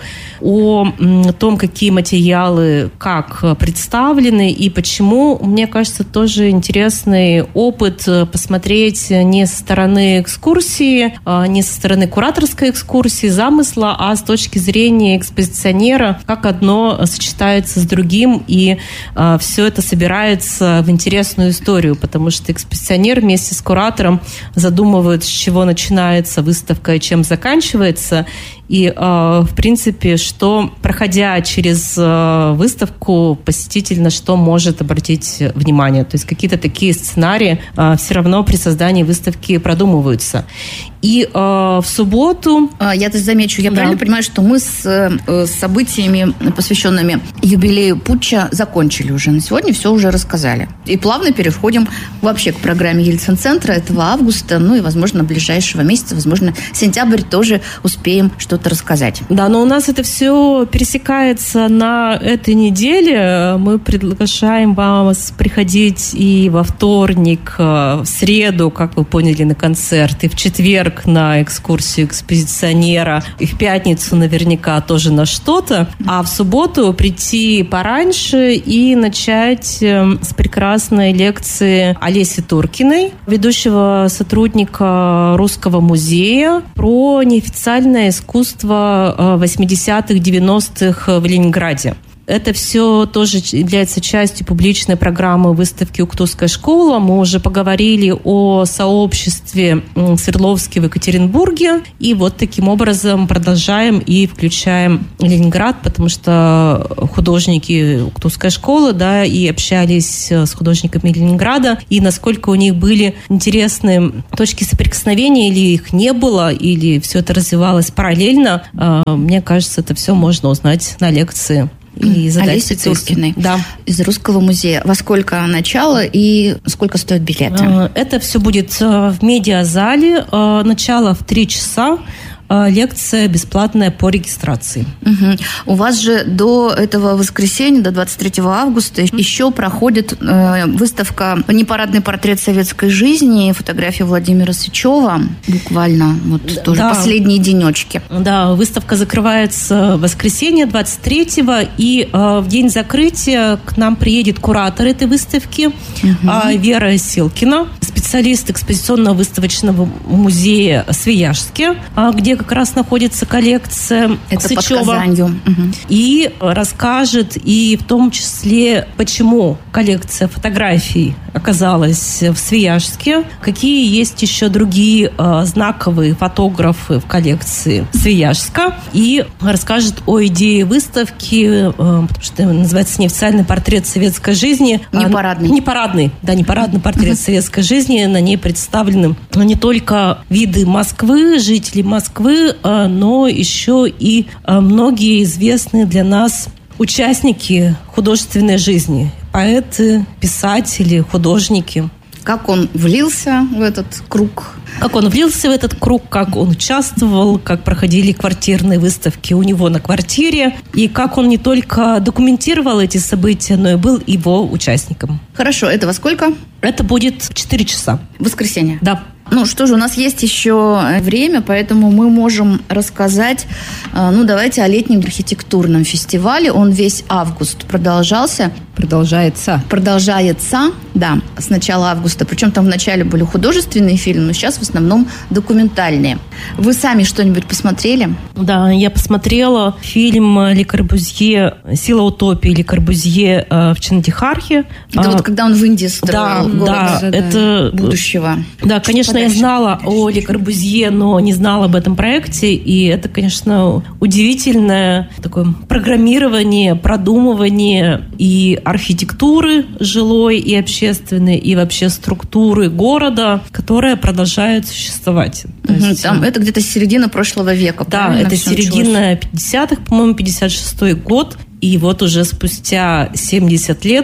Speaker 15: о том, какие материалы как представлены и почему. Мне кажется, тоже интересный опыт посмотреть не со стороны экскурсии, не со стороны кураторской экскурсии, замысла, а с точки зрения экспозиционера, как одно сочетается с другим, и все это собирается в интересную историю, потому что экспозиционер вместе с куратором задумывают, с чего начинается выставка и чем заканчивается. И, в принципе, что, проходя через выставку, посетитель на что может обратить внимание. То есть какие-то такие сценарии все равно при создании выставки продумываются. И э, в субботу...
Speaker 5: Я даже замечу, я да. правильно понимаю, что мы с, с событиями, посвященными юбилею путча, закончили уже. На сегодня все уже рассказали. И плавно переходим вообще к программе Ельцин-центра этого августа, ну и, возможно, ближайшего месяца, возможно, сентябрь тоже успеем что-то рассказать.
Speaker 15: Да, но у нас это все пересекается на этой неделе. Мы приглашаем вас приходить и во вторник, в среду, как вы поняли, на концерт, и в четверг на экскурсию экспозиционера, и в пятницу наверняка тоже на что-то, а в субботу прийти пораньше и начать с прекрасной лекции Олеси Туркиной, ведущего сотрудника Русского музея, про неофициальное искусство восьмидесятых, девяностых в Ленинграде. Это все тоже является частью публичной программы выставки «Уктусская школа». Мы уже поговорили о сообществе Свердловске в Екатеринбурге. И вот таким образом продолжаем и включаем Ленинград, потому что художники Уктусской школы, да, и общались с художниками Ленинграда. И насколько у них были интересные точки соприкосновения, или их не было, или все это развивалось параллельно, мне кажется, это все можно узнать на лекции. И
Speaker 5: Олеси Туркиной, да, из Русского музея. Во сколько начало и сколько стоят билеты?
Speaker 15: Это все будет в медиазале. Начало в три часа. Лекция бесплатная по регистрации.
Speaker 5: Угу. У вас же до этого воскресенья, до двадцать третьего августа, еще проходит э, выставка «Непарадный портрет советской жизни», фотография Владимира Сычева. Буквально вот да, тоже да. последние денечки.
Speaker 15: Да, выставка закрывается в воскресенье двадцать третьего, и э, в день закрытия к нам приедет куратор этой выставки, угу. э, Вера Силкина, специалист экспозиционного выставочного музея Свияжске, э, где как раз находится коллекция
Speaker 5: Это
Speaker 15: Сычева.
Speaker 5: Под Казанью. Угу.
Speaker 15: И расскажет, и в том числе, почему коллекция фотографий оказалась в Свияжске, какие есть еще другие э, знаковые фотографы в коллекции Свияжска, и расскажет о идее выставки, э, потому что называется «Неофициальный портрет советской жизни».
Speaker 5: Непарадный.
Speaker 15: А, непарадный, да, непарадный портрет советской жизни. На ней представлены не только виды Москвы, жителей Москвы, но еще и многие известные для нас участники художественной жизни. Поэты, писатели, художники.
Speaker 5: Как он влился в этот круг?
Speaker 15: Как он влился в этот круг, как он участвовал, как проходили квартирные выставки у него на квартире, и как он не только документировал эти события, но и был его участником.
Speaker 5: Хорошо, это во сколько?
Speaker 15: Это будет в четыре часа.
Speaker 5: В воскресенье?
Speaker 15: Да.
Speaker 5: Ну что же, у нас есть еще время, поэтому мы можем рассказать, ну давайте о летнем архитектурном фестивале. Он весь август продолжался.
Speaker 16: Продолжается.
Speaker 5: Продолжается, да, с начала августа. Причем там вначале были художественные фильмы, но сейчас в основном документальные. Вы сами что-нибудь посмотрели?
Speaker 15: Да, я посмотрела фильм Ле Корбюзье «Сила утопии» Ле Корбюзье в Чандихархе.
Speaker 5: Это а, вот когда он в Индии строил
Speaker 15: да,
Speaker 5: город
Speaker 15: да,
Speaker 5: да,
Speaker 15: это,
Speaker 5: будущего.
Speaker 15: Да, конечно, я знала о Ле Корбюзье, но не знала об этом проекте. И это, конечно, удивительное такое программирование, продумывание и архитектуры жилой и общественной, и вообще структуры города, которая продолжает существовать.
Speaker 5: Угу, есть, там, это где-то середина прошлого века.
Speaker 15: Да, это середина пятидесятых, по-моему, пятьдесят шестой год. И вот уже спустя семьдесят лет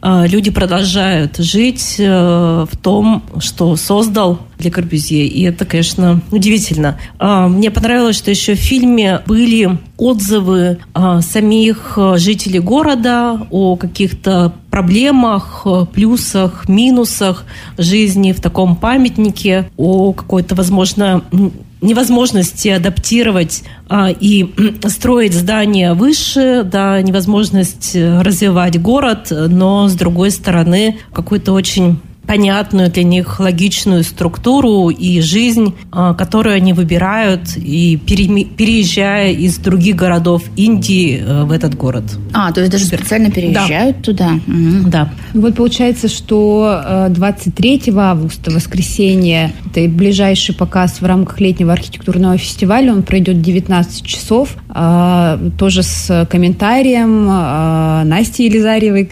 Speaker 15: люди продолжают жить в том, что создал Ле Корбюзье. И это, конечно, удивительно. Мне понравилось, что еще в фильме были отзывы самих жителей города о каких-то проблемах, плюсах, минусах жизни в таком памятнике, о какой-то, возможно, невозможности адаптировать а, и строить здания выше, да, невозможность развивать город, но, с другой стороны, какую-то очень понятную для них логичную структуру и жизнь, которую они выбирают, и переезжая из других городов Индии в этот город.
Speaker 5: А, то есть даже специально переезжают, да, туда? Угу.
Speaker 15: Да.
Speaker 16: Вот получается, что двадцать третьего августа, воскресенье, это ближайший показ в рамках летнего архитектурного фестиваля, он пройдет девятнадцать часов, тоже с комментарием Насти Елизарьевой.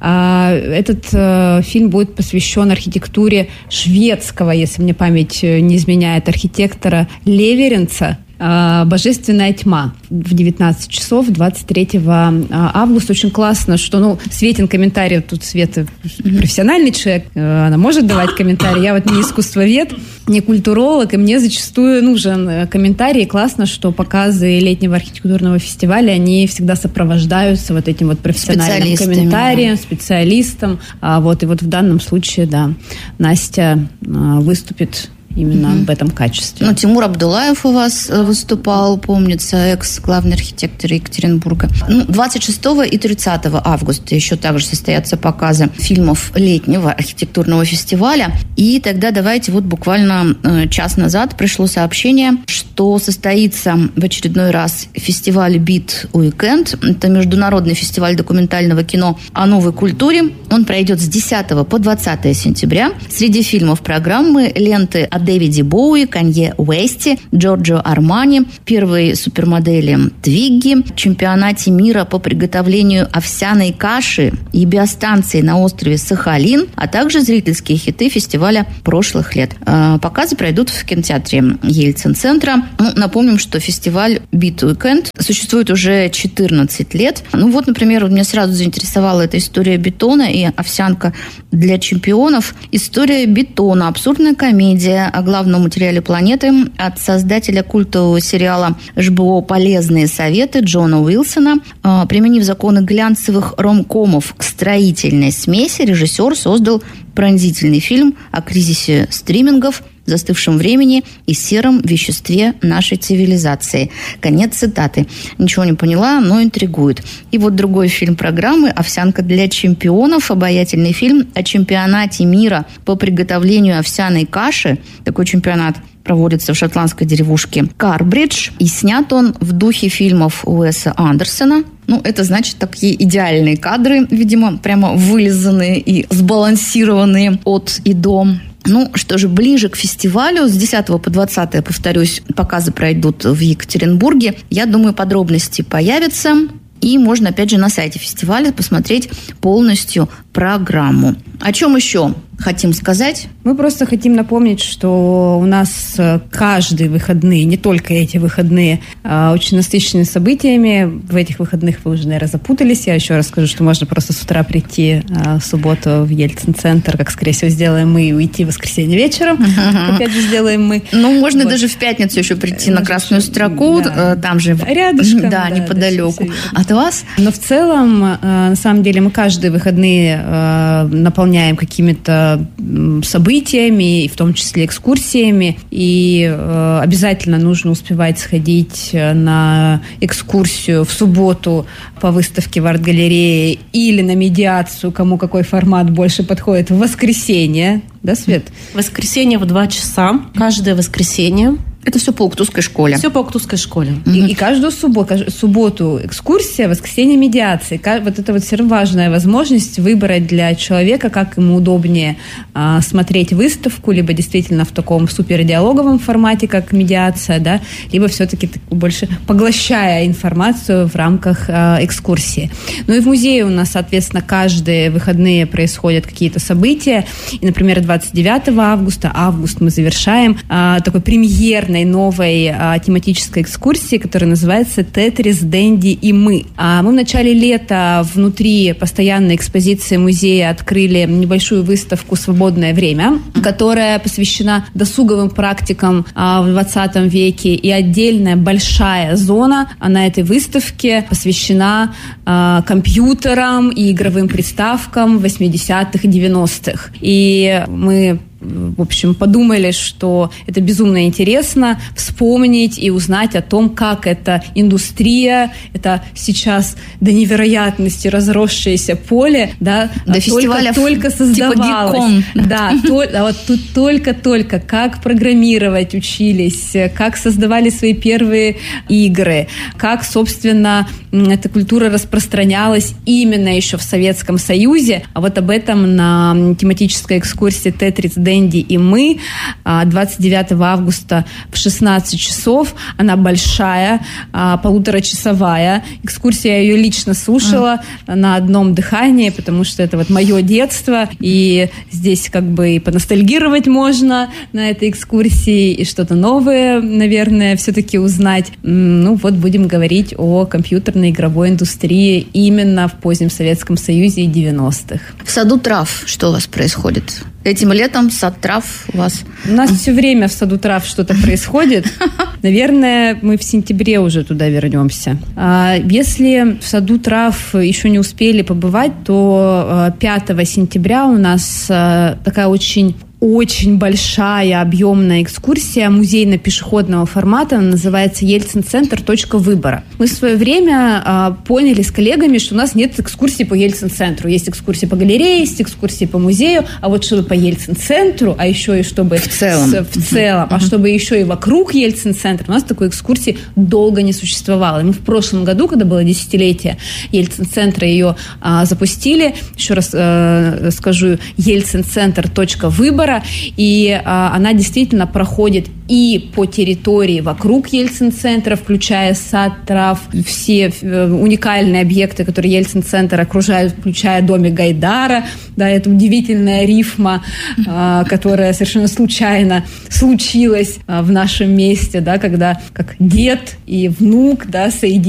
Speaker 16: Этот фильм будет посвящен архитектуре шведского, если мне память не изменяет, архитектора Леверенца, «Божественная тьма» в девятнадцать часов двадцать третьего августа. Очень классно, что, ну, Светин комментарий, тут Света профессиональный человек, она может давать комментарий. Я вот не искусствовед, не культуролог, и мне зачастую нужен комментарий. Классно, что показы летнего архитектурного фестиваля, они всегда сопровождаются вот этим вот профессиональным комментарием, специалистом. А вот, и вот в данном случае, да, Настя выступит именно mm-hmm. в этом качестве.
Speaker 5: Ну, Тимур Абдулаев у вас выступал, помнится, экс-главный архитектор Екатеринбурга. Ну, двадцать шестого и тридцатого августа еще также состоятся показы фильмов летнего архитектурного фестиваля. И тогда давайте вот буквально час назад пришло сообщение, что состоится в очередной раз фестиваль «Бит Уикенд». Это международный фестиваль документального кино о новой культуре. Он пройдет с десятого по двадцатое сентября. Среди фильмов программы ленты о Дэвиде Боуи, Канье Уэсте, Джорджо Армани, первой супермодели Твигги, чемпионате мира по приготовлению овсяной каши и биостанции на острове Сахалин, а также зрительские хиты фестиваля прошлых лет. Показы пройдут в кинотеатре Ельцин-центра. Ну, напомним, что фестиваль «Бит Уикенд» существует уже четырнадцать лет. Ну вот, например, меня сразу заинтересовала эта история бетона и овсянка для чемпионов. История бетона, абсурдная комедия о главном материале планеты от создателя культового сериала эйч би о «Полезные советы» Джона Уилсона. Применив законы глянцевых ромкомов к строительной смеси, режиссер создал пронзительный фильм о кризисе стримингов, застывшем времени и сером веществе нашей цивилизации. Конец цитаты. Ничего не поняла, но интригует. И вот другой фильм программы «Овсянка для чемпионов», обаятельный фильм о чемпионате мира по приготовлению овсяной каши. Такой чемпионат проводится в шотландской деревушке Карбридж, и снят он в духе фильмов Уэса Андерсона. Ну, это значит такие идеальные кадры, видимо, прямо вылизанные и сбалансированные от и до. Ну, что же, ближе к фестивалю, с десятого по двадцатое, повторюсь, показы пройдут в Екатеринбурге. Я думаю, подробности появятся, и можно, опять же, на сайте фестиваля посмотреть полностью программу. О чем еще хотим сказать?
Speaker 16: Мы просто хотим напомнить, что у нас каждые выходные, не только эти выходные, очень насыщены событиями. В этих выходных вы уже, наверное, запутались. Я еще раз скажу, что можно просто с утра прийти в субботу в Ельцин-центр, как, скорее всего, сделаем мы, и уйти в воскресенье вечером. Uh-huh. Опять же, сделаем мы.
Speaker 5: Ну, можно вот. Даже в пятницу еще прийти можно на Красную строку, да. Там же
Speaker 16: рядышком,
Speaker 5: да, да, неподалеку от вас.
Speaker 16: Но в целом, на самом деле, мы каждые выходные наполняем какими-то событиями, в том числе экскурсиями, и э, обязательно нужно успевать сходить на экскурсию в субботу по выставке в арт-галерее или на медиацию, кому какой формат больше подходит, в воскресенье, да, Свет?
Speaker 15: Воскресенье в два часа, каждое воскресенье.
Speaker 5: Это все по Уктусской школе.
Speaker 15: Все по Уктусской школе.
Speaker 16: Mm-hmm. И, и каждую субботу, субботу экскурсия, воскресенье медиации. Вот это вот все равно важная возможность выбрать для человека, как ему удобнее а, смотреть выставку, либо действительно в таком супердиалоговом формате, как медиация, да, либо все-таки больше поглощая информацию в рамках а, экскурсии. Ну и в музее у нас, соответственно, каждые выходные происходят какие-то события. И, например, двадцать девятого августа, август мы завершаем а, такой премьерный невероятной новой а, тематической экскурсии, которая называется «Тетрис, Дэнди и мы». А мы в начале лета внутри постоянной экспозиции музея открыли небольшую выставку «Свободное время», которая посвящена досуговым практикам а, в двадцатом веке, и отдельная большая зона на этой выставке посвящена а, компьютерам и игровым приставкам восьмидесятых и девяностых. И мы в общем, подумали, что это безумно интересно вспомнить и узнать о том, как эта индустрия, это сейчас до невероятности разросшееся поле, да,
Speaker 5: до фестиваля
Speaker 16: только создавалось.
Speaker 5: Типа
Speaker 16: да, то, а вот тут только-только как программировать учились, как создавали свои первые игры, как, собственно, эта культура распространялась именно еще в Советском Союзе. А вот об этом на тематической экскурсии «Тетрис, Дэнди и мы» двадцать девятого августа в шестнадцать часов. Она большая, полуторачасовая. Экскурсия, я ее лично слушала mm. на одном дыхании, потому что это вот мое детство, и здесь как бы и поностальгировать можно на этой экскурсии, и что-то новое, наверное, все-таки узнать. Ну вот будем говорить о компьютерной игровой индустрии именно в позднем Советском Союзе и девяностых.
Speaker 5: В саду трав что у вас происходит? Этим летом сад трав у вас?
Speaker 16: У нас все время в саду трав что-то происходит. Наверное, мы в сентябре уже туда вернемся. Если в саду трав еще не успели побывать, то пятого сентября у нас такая очень... очень большая, объемная экскурсия музейно-пешеходного формата. Она называется «Ельцин-центр. Точка выбора». Мы в свое время а, поняли с коллегами, что у нас нет экскурсий по Ельцин-центру. Есть экскурсии по галерее, есть экскурсии по музею, а вот чтобы по Ельцин-центру, а еще и чтобы...
Speaker 5: В целом.
Speaker 16: С, в целом, uh-huh. а чтобы еще и вокруг Ельцин-центра, у нас такой экскурсии долго не существовало. И мы в прошлом году, когда было десятилетие Ельцин-центра, ее а, запустили. Еще раз а, скажу, «Ельцин-центр. Точка выбора». И а, она действительно проходит и по территории вокруг Ельцин-центра, включая сад трав, все уникальные объекты, которые Ельцин-центр окружают, включая домик Гайдара, да, это удивительная рифма, а, которая совершенно случайно случилась а, в нашем месте, да, когда как дед и внук, да, соединились